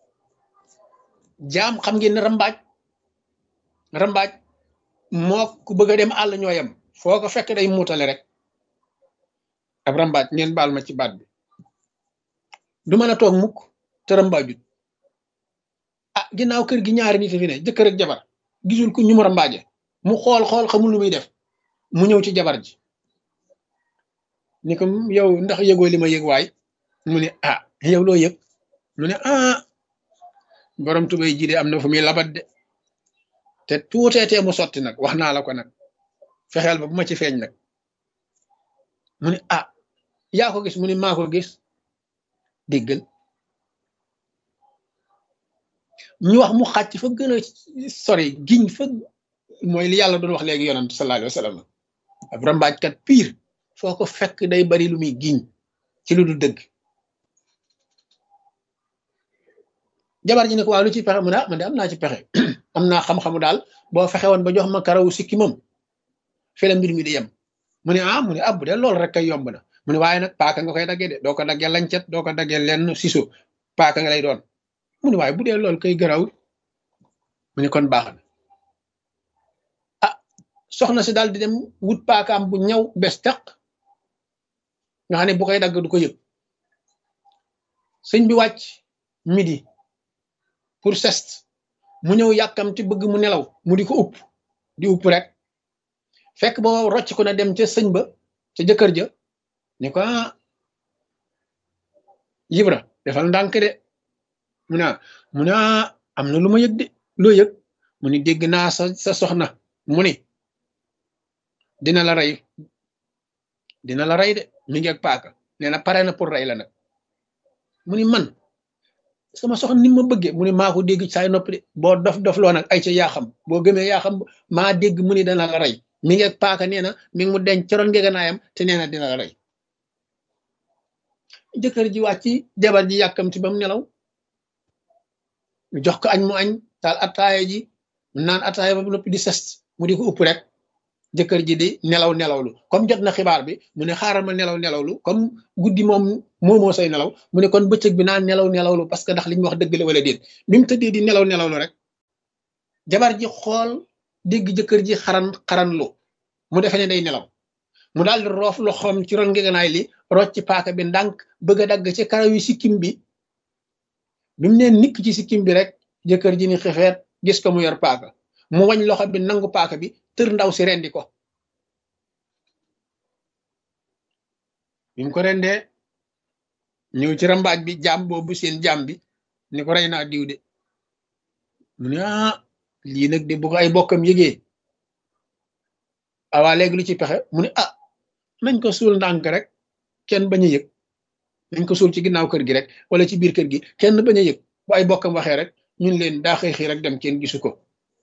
[SPEAKER 1] jaam xam ngeen ne rambaaj rambaaj moo ku bëgg a dem àll ñoo yem foo ko fekk day muutale rek ab rambaaj ngeen baal ma ci baat bi du mën a toog mukk te rambaajut ah ginnaaw kër gi ñaari nit fi ne jëkkër ak jabar gisul ku ñu mu rambaaje mu xool xool xamul lu muy def mu ñëw ci jabar ji ni ko yow ndax yëgoo li ma yëg waay mu ne ah yow loo yëg mu ne ah borom tubay ji de am na fu muy labat de te tuuteetee mu sotti nag wax naa la ko nag fexeel ba bu ma ci feeñ nag mu ne ah yaa ko gis mu ne maa ko gis déggal ñu wax mu xàcc fa gën a sori giñ fa mooy li yàlla doon wax léegi yonent sallallahu alayhi wa sallam ab rambaajkat pire foo ko fekk day bari lu muy giñ ci lu du dëgg jabar ji ne ko waaw lu ci pexe mu ne ah man de am naa ci pexe am naa xam-xamu daal boo fexe woon ba jox ma karawu sikki moom fi la mbir mi di yem mu ne ah mu ne ah bu dee loolu rek kay yomb na mu ne waaye nag paaka nga koy daggee de doo ko daggee lancet doo ko daggee lenn siso paaka nga lay doon mu ne waaye bu dee loolu kay garawul mu ne kon baax na ah soxna si daal di dem wut paakaam bu ñaw bes taq nga xam ne bu koy dagg du ko yëg sëñ bi wàcc midi pour sest mu ñëw yàkkamti bëgg mu nelaw mu di ko upp di upp rek fekk boo rocc ko na dem ca sëñ ba ca jëkkër ja ne ko ah Ibra defal ndànk de mu ne mu ne am na lu ma yëg de loo yëg mu ni dégg naa sa sa soxna mu ni dina la rey dina la rey de mi ngi ak paaka nee na pare na pour rey la nag mu ni man sama soxna ni ma bëggee mu ne maa ko dégg saay noppi de boo dof dof loo nag ay ca yaa xam boo gëmee yaa xam maa dégg mu ni dana la rey mi ngi ak paaka nee na mi ngi mu denc coroon ngeganaayam te nee na dina la rey jëkkër ji wàcc jabar ji yàkkamti ba mu nelaw jox ko añ mu añ taal attaaya ji mu naan attaaya ba mu noppi di sest mu di ko upp rek jëkkër ji di nelaw nelawlu comme jot na xibaar bi mu ne xaaral ma nelaw nelawlu comme guddi moom moo moo say nelaw mu ne kon bëccëg bi naa nelaw nelawlu parce que ndax li ñu wax dëgg la wala déet bi mu tëddee di nelaw nelawlu rek jabar ji xool dégg jëkkër ji xaran xaran lu mu defe ne day nelaw mu daal di roof loxoom ci ron ngeganaay li rocc ci paaka bi ndànk bëgg a dagg ci karaw yi sikkim bi bi mu nee nikk ci sikkim bi rek jëkkër ji ni xefeet gis ko mu yor paaka mu wañ loxo bi nangu paaka bi tër ndaw si rendi ko bi mu ko rendee ñëw ci rambaaj bi jaam boobu seen jaam bi ni ko rey naa diw de mu ne ah lii nag de bu ko ay bokkam yëgee awaa léegi lu ci pexe mu ne ah nañ ko suul ndànk rek kenn bañ a yëg nañ ko suul ci ginnaaw kër gi rek wala ci biir kër gi kenn bañ a yëg bu ay bokkam waxee rek ñun leen daa xëy xëy rek dem kenn gisu ko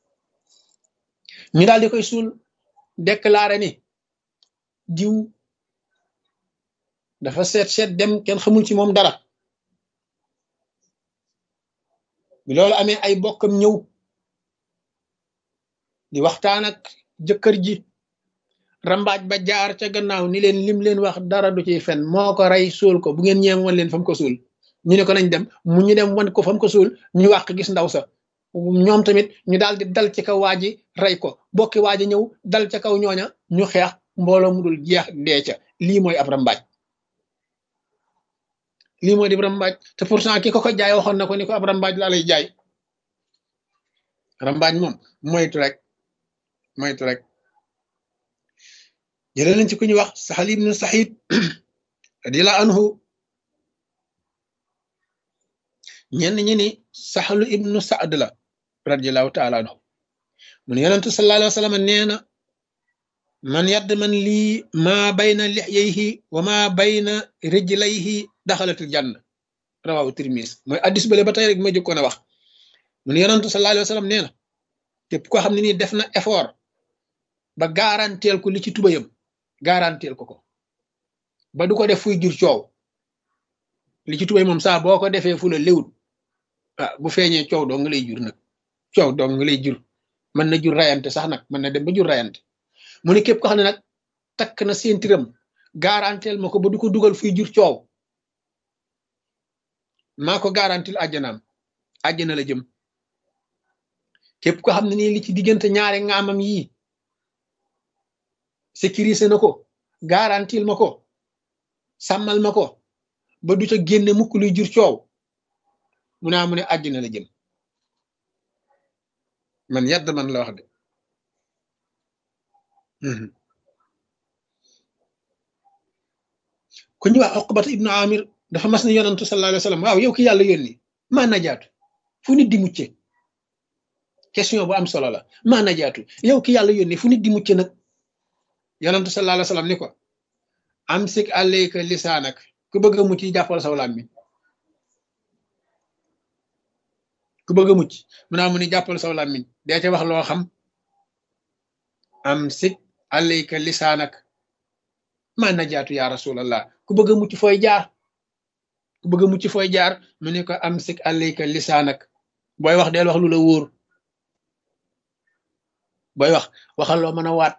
[SPEAKER 1] ñu daal di koy suul déclaré ni diw dafa seet seet dem kenn xamul ci moom dara bi loolu amee ay bokkam ñëw di waxtaan ak jëkkër ji rambaaj ba jaar ca gannaaw ni leen lim leen wax dara du ciy fen moo ko rey suul ko bu ngeen ñeem wan leen fa mu ko suul ñu ne ko nañ dem mu ñu dem wan ko fa mu ko suul ñu wàq gis ndaw sa ñoom tamit ñu daal di dal ci kaw waa ji rey ko bokki waa ji ñëw dal ca kaw ñooña ñu xeex mbooloo mu dul jeex dee ca lii mooy ab rambaaj lii mooy di rambaaj te pourtant ki ko ko jaay waxoon na ko ni ko ab rambaaj laa lay jaay rambaaj moom moytu rek moytu rek jëlee nañ ci ku ñuy wax Sahl ibnu Saïd radiyallahu anhu ñenn ñi ni Sahl ibnu Saad la radiyallahu taala anhu mun yonentu sallallahu alayhi wa sallam nee na man yadd man lii maa bayna lixyayhi wa maa bayna rijlayhi daxalatul janna rawahu Tirmis mooy addis bale ba tey rek ma jëkkoon a wax mun yonentu sallallahu alayhi wa sallam nee na képp koo xam ne nii def na effort ba garanteel ko li ci tubayam garanteel ko ko ba du ko def fuy jur coow li ci tubay moom saa boo ko defee fu la léwut ah bu feeñee coow doo nga lay jur nag coow doo nga lay jur mën na jur rayante sax nag mën na dem ba jur rayante mu ne képp ko xam ne nag takk na seen tiram garanteel ma ko ba du ko dugal fuy jur coow maa ko garantil àjjanaam àjjana la jëm képp ko xam ne nii li ci diggante ñaari ngaamam yii sécurisé na ko garantil ma ko sàmmal ma ko ba du ca génne mukk luy jur coow mu naa mu ne àjjana la jëm man yadd man la wax de ku ñu wax Uqbata ibnu Amir dafa mas ne yonantu sallallahu alayhi wa sallam waaw yow ki yàlla yónni maa najaatu fu nit di mucce question bu am solo la maa najaatu yow ki yàlla yónni fu nit di mucce nag yonantu sallallahu alayhi wa sallam ni ko amsik alayka lisaanak ku bëgg a mucc jàppal saw làmmiñ ku bëgg a mucc mu naa mu ni jàppal saw làmmiñ dee ca wax loo xam amsik alayka lisaanak maa najaatu ya rasulallah ku bëgg a mucc fooy jaar ku bëgg a mucc fooy jaar mu ne ko amsik alayka lisaanak booy wax deel wax lu la wóor booy wax waxal loo mën a waat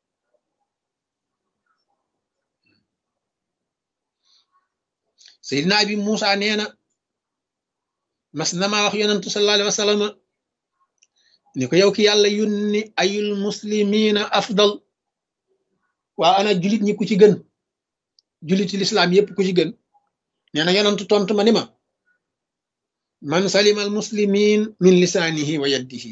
[SPEAKER 1] Seydina Abi Muusa nee na mas na maa wax yonantu sallallahu alayhi wa sallam ni ko yow ki yàlla yónni ayul muslimina afdal waa ana julit ñi ku ci gën juliti lislaam yépp ku ci gën nee na yonantu tontu ma ni ma man salima al muslimin min lisaanihi wa yaddihi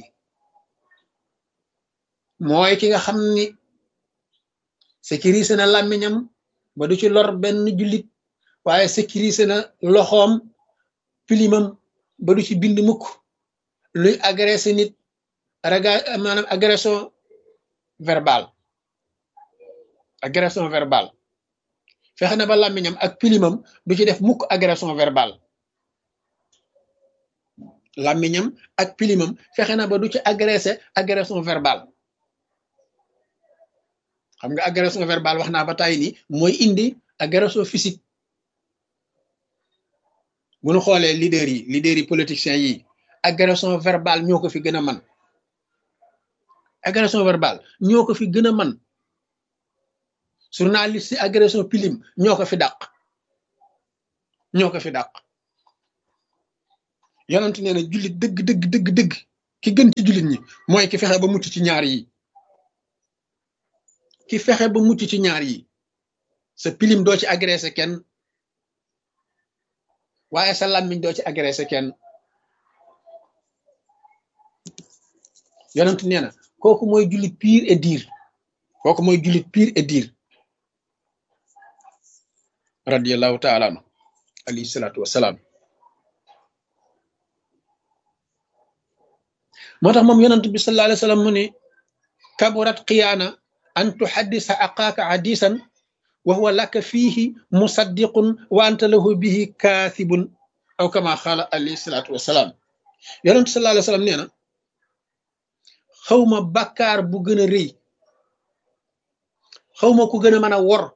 [SPEAKER 1] mooy ki nga xam ni sécurisé na làmmiñam ba du ci lor benn jullit waaye sécurisé na loxoom pilimam ba du ci bind mukk luy agressé nit raga maanaam agression verbale agression verbale fexe na ba làmmiñam ak pilimam du ci def mukk agression verbale làmmiñam ak pilimam fexe na ba du ci agressé agression verbale xam nga agression verbale wax naa ba tàyyi ni mooy indi agression physique bu ñu xoolee leader yi leader yi politiciens yi agression verbale ñoo ko fi gën a man agression verbale ñoo ko fi gën a man journaliste yi agression pilim ñoo ko fi dàq ñoo ko fi dàq yonent nee na jullit dëgg dëgg dëgg dëgg ki gën ci jullit ñi mooy ki fexe ba mucc ci ñaar yi ki fexe ba mucc ci ñaar yi sa pilim doo ci agressé kenn waaye sa làmmiñ doo ci agressé kenn yonent nee na kooku mooy jullit pire et dire kooku mooy jullit pire et dire radiyallahu taala anu alayhi salaatu wasalaam moo tax moom yonent bi sallallahu alayhi wa sallam mu ne kaburat xiyaana an tuhaddisa aqaaka hadisan wa huwa laka fiihi musaddiqun wa anta lahu bihi kaasibun aw kama xaala alayhi salaatu wasalaam yonent sallallahu alayhi wa sallam nee na xawma bàkkaar bu gën a rëy xawma ku gën a mën a wor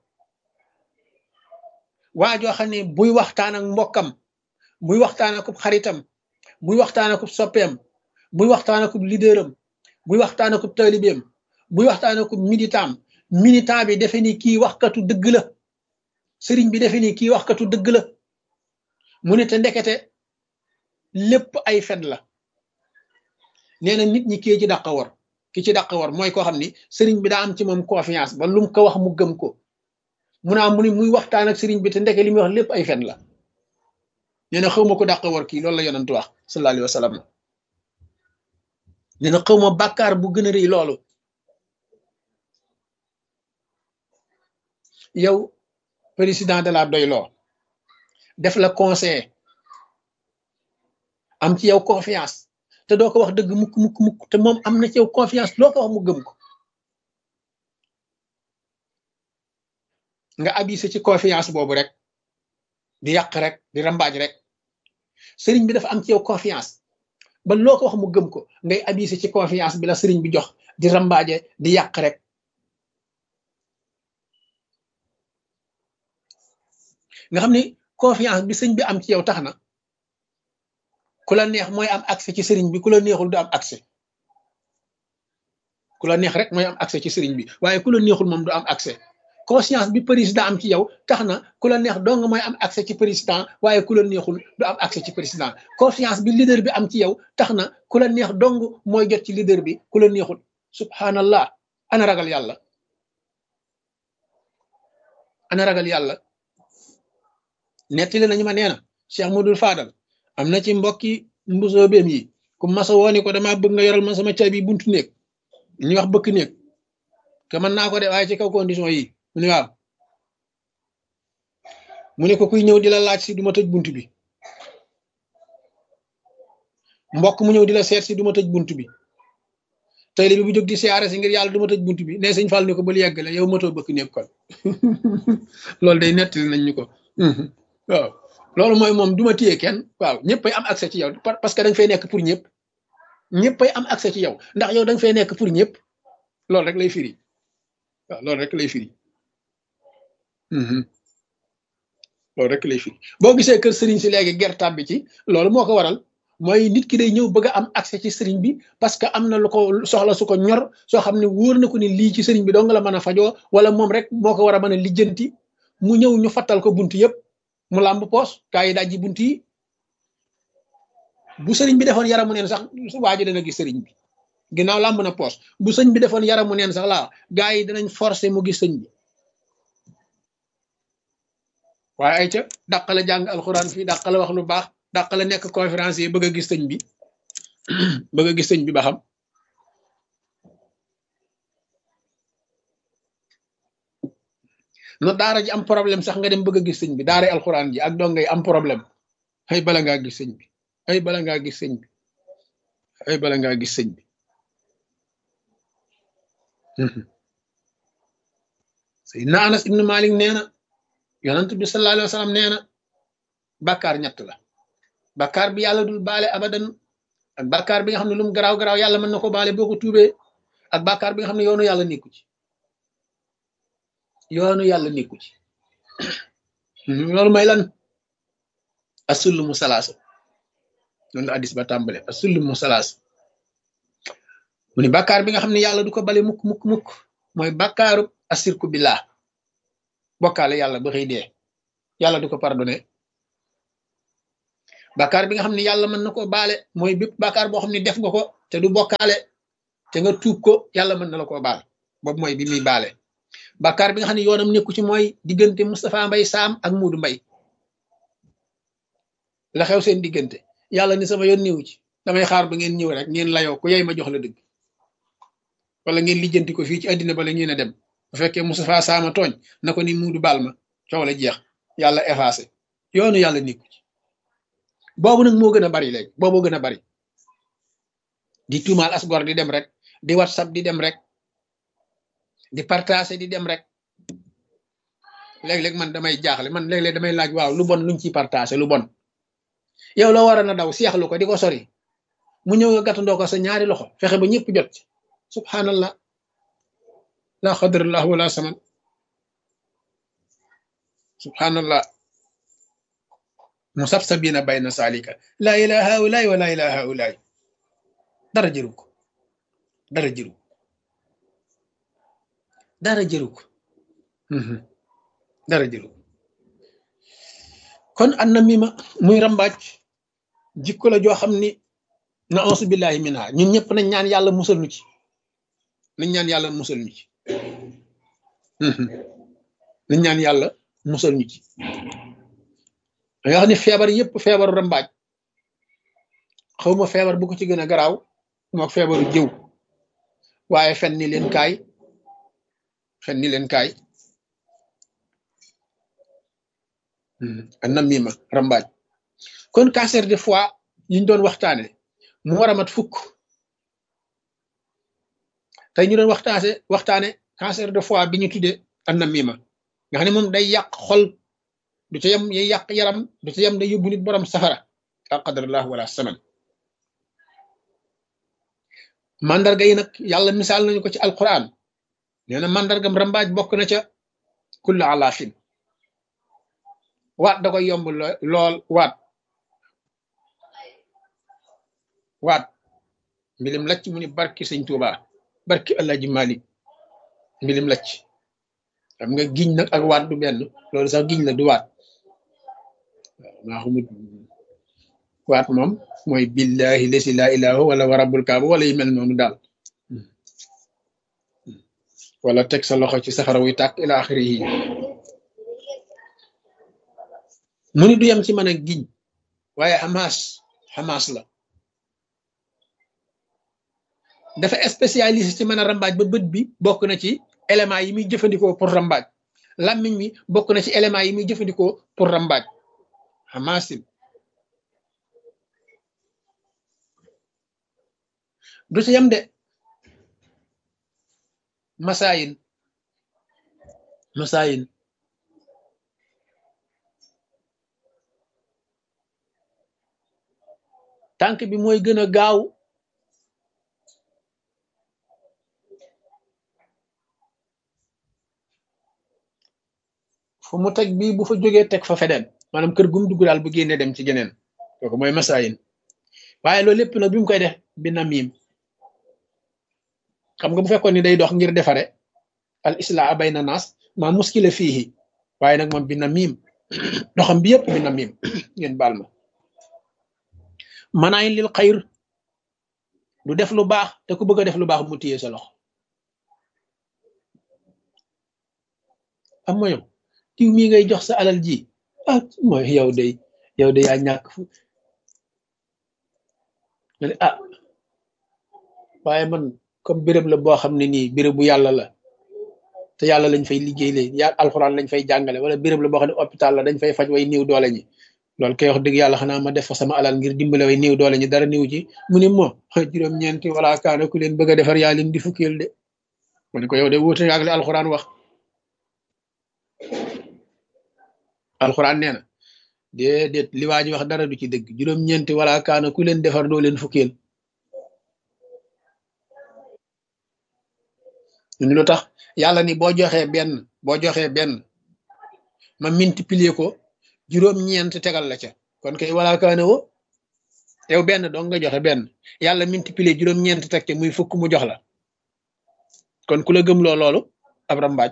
[SPEAKER 1] waa joo xam ne buy waxtaan ak mbokkam buy waxtaan ak xaritam buy waxtaan ak soppeem buy waxtaan ak leaderam buy waxtaan ak taalibeem buy waxtaan ak militant militant bi defe ni kii waxkatu dëgg la sëriñ bi defe ni kii waxkatu dëgg la mu ne te ndekete lépp ay fen la nee na nit ñi kii ci dàq war ki ci dàq war mooy koo xam ni sëriñ bi daa am ci moom confiance ba lum ko wax mu gëm ko mu naa mu ni muy waxtaan ak sëriñ bi te ndeke li muy wax lépp ay fen la nee na xaw ma ko dàq war kii loolu la yonent wax sallallahu alayhi wa sallam nee na xaw ma bàkkaar bu gën a rëy loolu yow président de la doyloo def la conseil am ci yow confiance te doo ko wax dëgg mukk mukk mukk te moom am na ci yow confiance loo ko wax mu gëm ko nga abusé ci confiance boobu rek di yàq rek di rambaaj rek sëriñ bi dafa am ci yow confiance ba loo ko wax mu gëm ko ngay abusé ci confiance bi la sëriñ bi jox di rambaaje di yàq rek nga xam ni confiance bi sëñ bi am ci yow tax na ku la neex mooy am accès ci sëriñ bi ku la neexul du am accès ku la neex rek mooy am accès ci sëriñ bi waaye ku la neexul moom du am accès conscience bi président am ci yow tax na ku la neex dong mooy am accès ci président waaye ku la neexul du am accès ci président confiance bi leader bi am ci yow tax na ku la neex dong mooy jot ci leader bi ku la neexul subhanallah ana ragal yàlla ana ragal yàlla nettali nañu ma nee na Cheikh Modou Fadal am na ci mbokki mbusoobeem yi ku masa wooni ko dama bëgg nga yoral ma sama caabi buntu néeg ñu wax bëkk néeg te mën naa ko de waaye ci kaw condition yi mu ne waaw mu ne ko kuy ñëw di la laaj si du ma tëj bunt bi mbokk mu ñëw di la seet si du ma tëj bunt bi tey bi bu jóg di siyaare si ngir yàlla du ma tëj bunt bi ne sëñ Fall ni ko bul yeggale yow matoo bëkk néeg kon loolu day nettali nañ ñu ko waaw loolu mooy moom du ma téye kenn waaw ñëppay am accès ci yow parce que da nga fay nekk pour ñëpp ñëppay am accès ci yow ndax yow da nga fay nekk pour ñëpp loolu rek lay firi waaw loolu rek lay firi loolu rek lay firi boo gisee kër sëriñ si léegi gertaab bi ci loolu moo ko waral mooy nit ki day ñëw bëgg a am accès ci sëriñ bi parce que am na lu ko soxla su ko ñor soo xam ne wóor na ko ni lii ci sëriñ bi dong la mën a fajoo wala moom rek moo ko war a mën a lijjanti mu ñëw ñu fattal ko bunt yëpp mu làmb poos kaa yi dajji bunt yi bu sëriñ bi defoon yaramu neen sax waa ji dana gis sëriñ bi ginnaaw làmb na poos bu sëñ bi defoon yaramu neen sax laa gaa yi danañ forcer mu gis sëñ bi waaye ay ca dàq la jàng alxuraan fii dàq la wax lu baax dàq la nekk conférence yi bëgg a gis sëñ bi bëgg a gis sëñ bi ba xam na daara ji am problème sax nga dem bëgg a gis sëñ bi daara alxuraan ji ak dongay am problème ay bala ngaa gis sëñ bi ay bala ngaa gis sëñ bi ay bala ngaa gis sëñ bi Seydina Anas ibnu Malik nee na yonent bi sallallahu alayhi wa sallam nee na bàkkaar ñett la bàkkaar bi yàlla dul baale abadan ak bàkkaar bi nga xam ne lu mu garaaw garaaw yàlla mën na ko baale boo ko tuubee ak bàkkaar bi nga xam ne yoonu yàlla nekku ci yoonu yàlla nekku ci loolu may lan asullu mu salaasa loolu la addis ba tàmbale asullu mu salaasa mu ni bàkkaar bi nga xam ne yàlla du ko bale mukk mukk mukk mooy bàkkaaru asirku billah bokkaale yàlla ba xëy dee yàlla du ko pardonné bàkkaar bi nga xam ne yàlla mën na koo baale mooy bépp bàkkaar boo xam ne def nga ko te du bokkaale te nga tuub ko yàlla mën na la koo baal boobu mooy bi muy baale bàkkaar bi nga xam ne yoonam nekku ci mooy diggante Moustapha Mbay Saam ak Muudu Mbay la xew seen diggante yàlla ni sama yoon niwu ci damay xaar ba ngeen ñëw rek ngeen layoo ku yey ma jox la dëgg wala ngeen lijjanti ko fii ci àddina bala ngeen a dem bu fekkee Moustapha Saama tooñ na ko ni Muudu baal ma coow la jeex yàlla effacé yoonu yàlla nekku ci boobu nag moo gën a bari léegi booboo gën a bari di tuumaal asgor di dem rek di whatsapp di dem rek di partager di dem rek léeg-léeg man damay jaaxle man léeg-léeg damay laaj waaw lu bon luñ ciy partager lu bon yow la war a na daw seexlu ko di ko sori mu ñëw nga gàttandoo ko sa ñaari loxo fexe ba ñëpp jot ci subhanallah la xadrallah wala saman subhanallah musabsabina bayna salika la ilaha haulaay wa la ilaha haulaay dara jëru ko dara jëru dara jëru ko dara jëru kon an na mima muy rambaaj jikko la joo xam ni na ausu billahi minha ñun ñëpp nañ ñaan yàlla musal ñu ci nañ ñaan yàlla musal ñu ci nañ ñaan yàlla musal ñu ci da nga xam ne feebar yëpp feebaru rambaaj xawma feebar bu ko ci gën a garaaw mook feebaru jëw waaye fen ni leen kaay fen ni leen kaay an na mima rambaaj kon cancer de foie yiñ doon waxtaane mu war a mat fukk tey ñu doon waxtaane waxtaane cancer de foie bi ñu tuddee an na mima nga xam ne moom day yàq xol du ca yem yay yàq yaram du ca yem day yóbbu nit borom safara al qadarallah wala saman mandarga yi nag yàlla misaal nañu ko ci alquran nee na mandargam rambaaj bokk na ca kullu alaafin waat da koy yomb lool waat waat mbilim lacc mu ni barki sëñ Tuuba barki Alaaji Malik mbilim lacc xam nga giñ nag ak waat du benn loolu sax giñ la du waat waaw maa xamut waat moom mooy billahi lesi laa ilaaha wala wa rabbul kaaba wala yu mel noonu daal wala teg sa loxo ci safara wuy tàkk ila axirihi mu ni du yem ci mën a giñ waaye xamaas xamaas la dafa spécialiste ci mën a rambaaj ba bët bi bokk na ci éléments yi muy jëfandikoo pour rambaaj làmmiñ mi bokk na ci éléments yi muy jëfandikoo pour rambaaj xamaasin du ci yem de masaayin masaayin tànk bi mooy gën a gaaw fu mu teg bii bu fa jógee teg fa feneen maanaam kër gum dugg daal bu génnee dem ci geneen kooku mooy masaayin waaye loolu lépp nag bi mu koy def bi na miim xam nga bu fekkoon ni day dox ngir defare al islaa bayna naas ma muskila fiihi waaye nag moom bi na miim doxam bi yëpp bi na miim ngeen baal ma manaayin lil xayr du def lu baax te ku bëgg a def lu baax mu téye sa loxo am ma yow tiw mii ngay jox sa alal ji ah mooy yow day yow day yaa ñàkk fu nga ne ah waaye man comme béréb la boo xam ne nii béréb bu yàlla la te yàlla lañ fay liggéey lee ya alxuraan lañ fay jàngale wala béréb la boo xam ne hôpital la dañ fay faj way néew doole ñi loolu kay wax dëgg yàlla xanaa ma def fa sama alal ngir dimbale way néew doole ñi dara néew ci mu ne moo juróom-ñeenti wala kaana ku leen bëgg a defar yaa leen di fukkeel de ma ne ko yow de wuute ak li alxuraan wax alxuraan nee na déedéet li waa ji wax dara du ci dëgg juróom-ñeenti wala kaana ku leen defar doo leen fukkeel ñun lu tax yàlla ni boo joxee benn boo joxee benn ma multiplier ko juróom-ñeent tegal la ca kon kay wala kaana wo yow benn dong nga joxe benn yàlla multiplier juróom-ñeent teg ca muy fukk mu jox la kon ku la gëm loo loolu ab rambaaj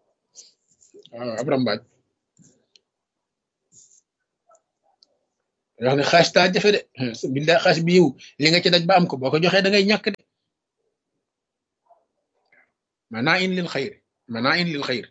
[SPEAKER 1] waaw ab rambaaj wax ne xaalis daa jafe de billahi xaalis bi yow li nga ci daj ba am ko boo ko joxee da ngay ñàkk de manaa in lil xayr manaa in lil xayr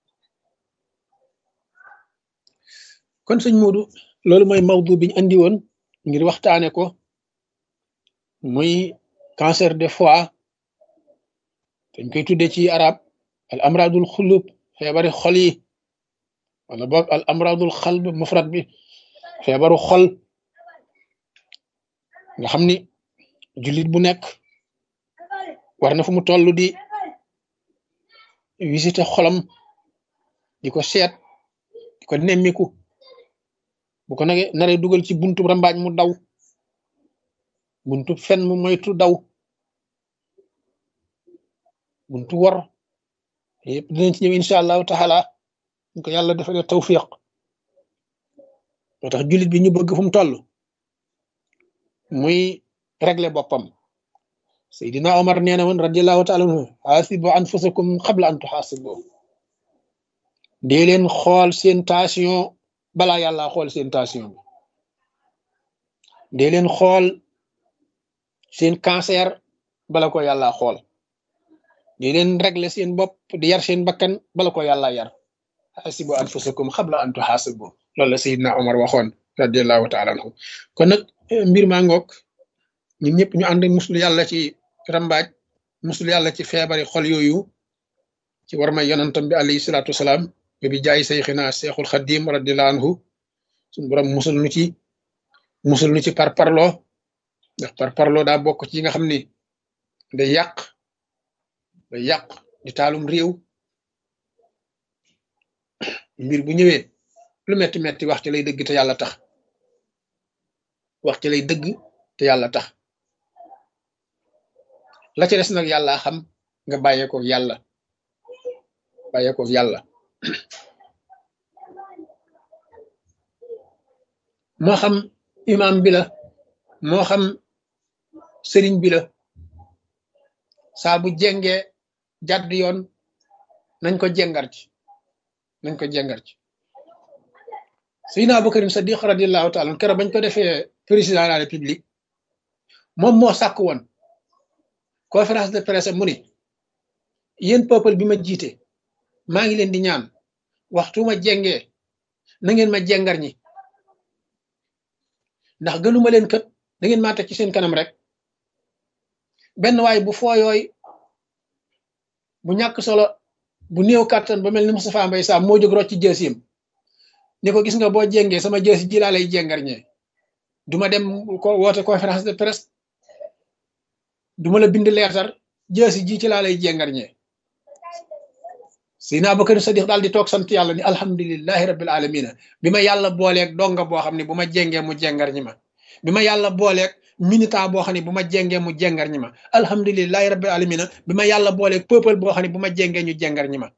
[SPEAKER 1] kon sëñ Moodu loolu mooy mawdu biñ andi woon ngir waxtaane ko muy cancer de foie dañ koy tudde ci arab al amradul xulub feebari xol yi wala boog al amradul xalb mufrad bi feebaru xol nga xam ni jullit bu nekk war na fu mu toll di visiter xolam di ko seet di ko nemmiku bu ko nage naree dugal ci buntu rambaaj mu daw buntu fen mu moytu daw buntu wor yëpp dinañ ci ñëw incha allahu taala ñu ko yàlla defalee tawfiq moo tax jullit bi ñu bëgg fu mu toll muy régler boppam Seydina Omar nee na woon radiallahu taala anhu xaasibu anfusakum qabla an tuxaasibu dee leen xool seen tension balaa yàlla xool seen tension bi dee leen xool seen cancer bala ko yàlla xool dee leen régler seen bopp di yar seen bakkan bala ko yàlla yar xaasibu anfusakum qabla an tuxaasibu loolu la Seydina Omar waxoon radiallahu taala anhu kon nag mbir maa ngoog ñun ñëpp ñu ànd muslu yàlla ci rambaaj muslu yàlla ci feebari xol yooyu ci war may yonantam bi alayhi salaatu wasalaam ba bi jaay sayxina seexul xadim radiallahu anhu suñu borom musul nu ci musul nu ci par parloo ndax par parloo daa bokk ci yi nga xam ni day yàq day yàq di taalum réew mbir bu ñëwee lu metti metti wax ci lay dëgg te yàlla tax wax ci lay dëgg te yàlla tax la ci des nag yàlla xam nga bàyyeekoo yàlla bàyyeekoo yàlla moo xam imam bi la moo xam sëriñ bi la saa bu jengee jàdd yoon nañ ko jengar ci nañ ko jengar ci Seydina Abubakar Sadiq radiallahu taala keroog bañ ko defee président de la république moom moo sàkk woon conférence de presse mu ni yéen peuple bi ma jiite maa ngi leen di ñaan waxtu ma jengee na ngeen ma jengar ñi ndax gënuma leen kët da ngeen maa teg ci seen kanam rek benn waay bu fooyooy bu ñàkk solo bu néew kàttan ba mel ni Moustapha Mbaye Sam moo jóg rocc ci jësiyam ni ko gis nga boo jengee sama jësi ji laa lay jengar ñee duma dem ko woote conférence de presse duma la bind leetar jësi ji ci laa lay jengar ñee Seydina Abubakar Sadiq daal di toog sant yàlla ni alhamdulillahi rabbil alamina bi ma yàlla booleeg donga boo xam ne bu ma jengee mu jengar ñi ma bi ma yàlla booleeg militant boo xam ne bu ma jengee mu jengar ñi ma alhamdulillahi rabbil alamina bi ma yàlla booleeg peuple boo xam ne bu ma jengee ñu jengar ñi ma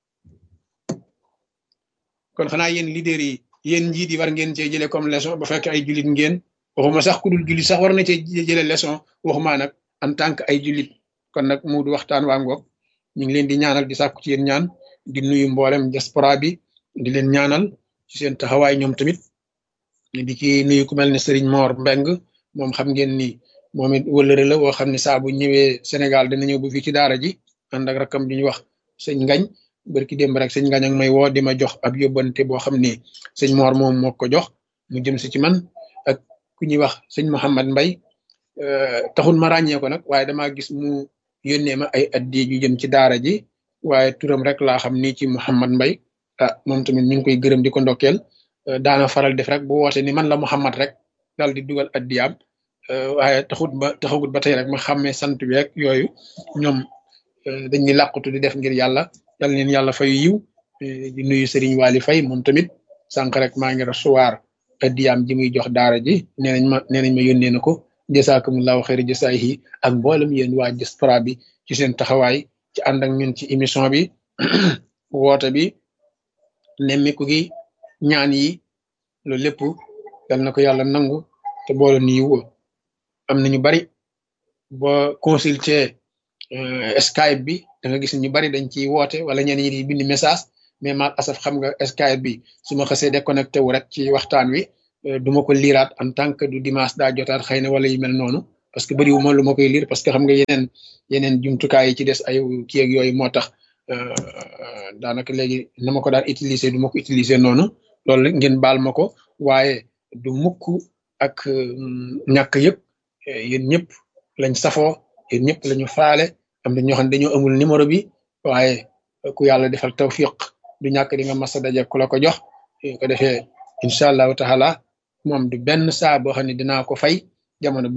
[SPEAKER 1] kon xanaa yéen leader yi yéen njiit yi war ngeen cee jëlee comme leçon ba fekk ay jullit ngeen waxuma sax ku dul jullit sax war na cee jëlee leçon waxuma nag en tant que ay jullit kon nag mu du waxtaan waa ngoog ñu ngi leen di ñaanal di sàkku ci yéen ñaan di nuyu mboolem diaspora bi di leen ñaanal ci seen taxawaay ñoom tamit di ci nuyu ku mel ne Serigne Mor Mbeng moom xam ngeen ni moom it wëllëre la woo xam ne saa bu ñëwee Sénégal dina ñëw bu fii ci daara ji ànd ak rakam bi ñu wax sëñ Ngañ barki démb rek sëñ Ngañ ak may woo di ma jox ab yóbbante boo xam ni sëñ Mor moom moo ko jox mu jëm si ci man ak ku ñuy wax sëñ Mouhamad Mbay taxul ma ràññee ko nag waaye damaa gis mu yónnee ma ay addi yu jëm ci daara ji waaye turam rek laa xam ni ci Mouhamad Mbay ah moom tamit ñu ngi koy gërëm di ko ndokkeel daana faral def rek bu woote ni man la Mouhamad rek daal di dugal addiyaam waaye taxut ba taxagut ba tey rek ma xàmmee sant bi rek yooyu ñoom dañuy làqutu di def ngir yàlla yal leen yàlla fay yiw di nuyu Serigne Waly Faye moom tamit sànq rek maa ngi recevoir addiyaam ji muy jox daara ji nee nañ ma nee nañ ma yónnee na ko jasaakumullahu xayri jasaayihi ak mboolem yéen waa diaspora bi ci seen taxawaay ci ànd ak ñun ci émission bi woote bi nemmiku gi ñaan yi loolu lépp yal na ko yàlla nangu te boole ni yiw am na ñu bari boo consulter Skype bi da nga gis ñu bari dañ ciy woote wala ñenn ñi di bind message mais mal asaf xam nga Skype bi su ma xasee déconnecté wu rek ci waxtaan wi du ma ko liiraat en tant que du dimanche daa jotaat xëy na wala yu mel noonu parce que bëriwu ma lu ma koy liir parce que xam nga yeneen yeneen jumtukaay yi ci des ay kii ak yooyu moo tax daanaka léegi na ma ko daan utiliser du ma ko utiliser noonu loolu ngeen baal ma ko waaye du mukk ak ñàkk yëpp yéen ñëpp lañ safoo yéen ñëpp lañu faale am na ñoo xam ne dañoo amul numéro bi waaye ku yàlla defal tawfiq du ñàkk di nga masa daje ku la ko jox ko defee incha allahu taala moom du benn saa boo xam ne dinaa ko fay jamono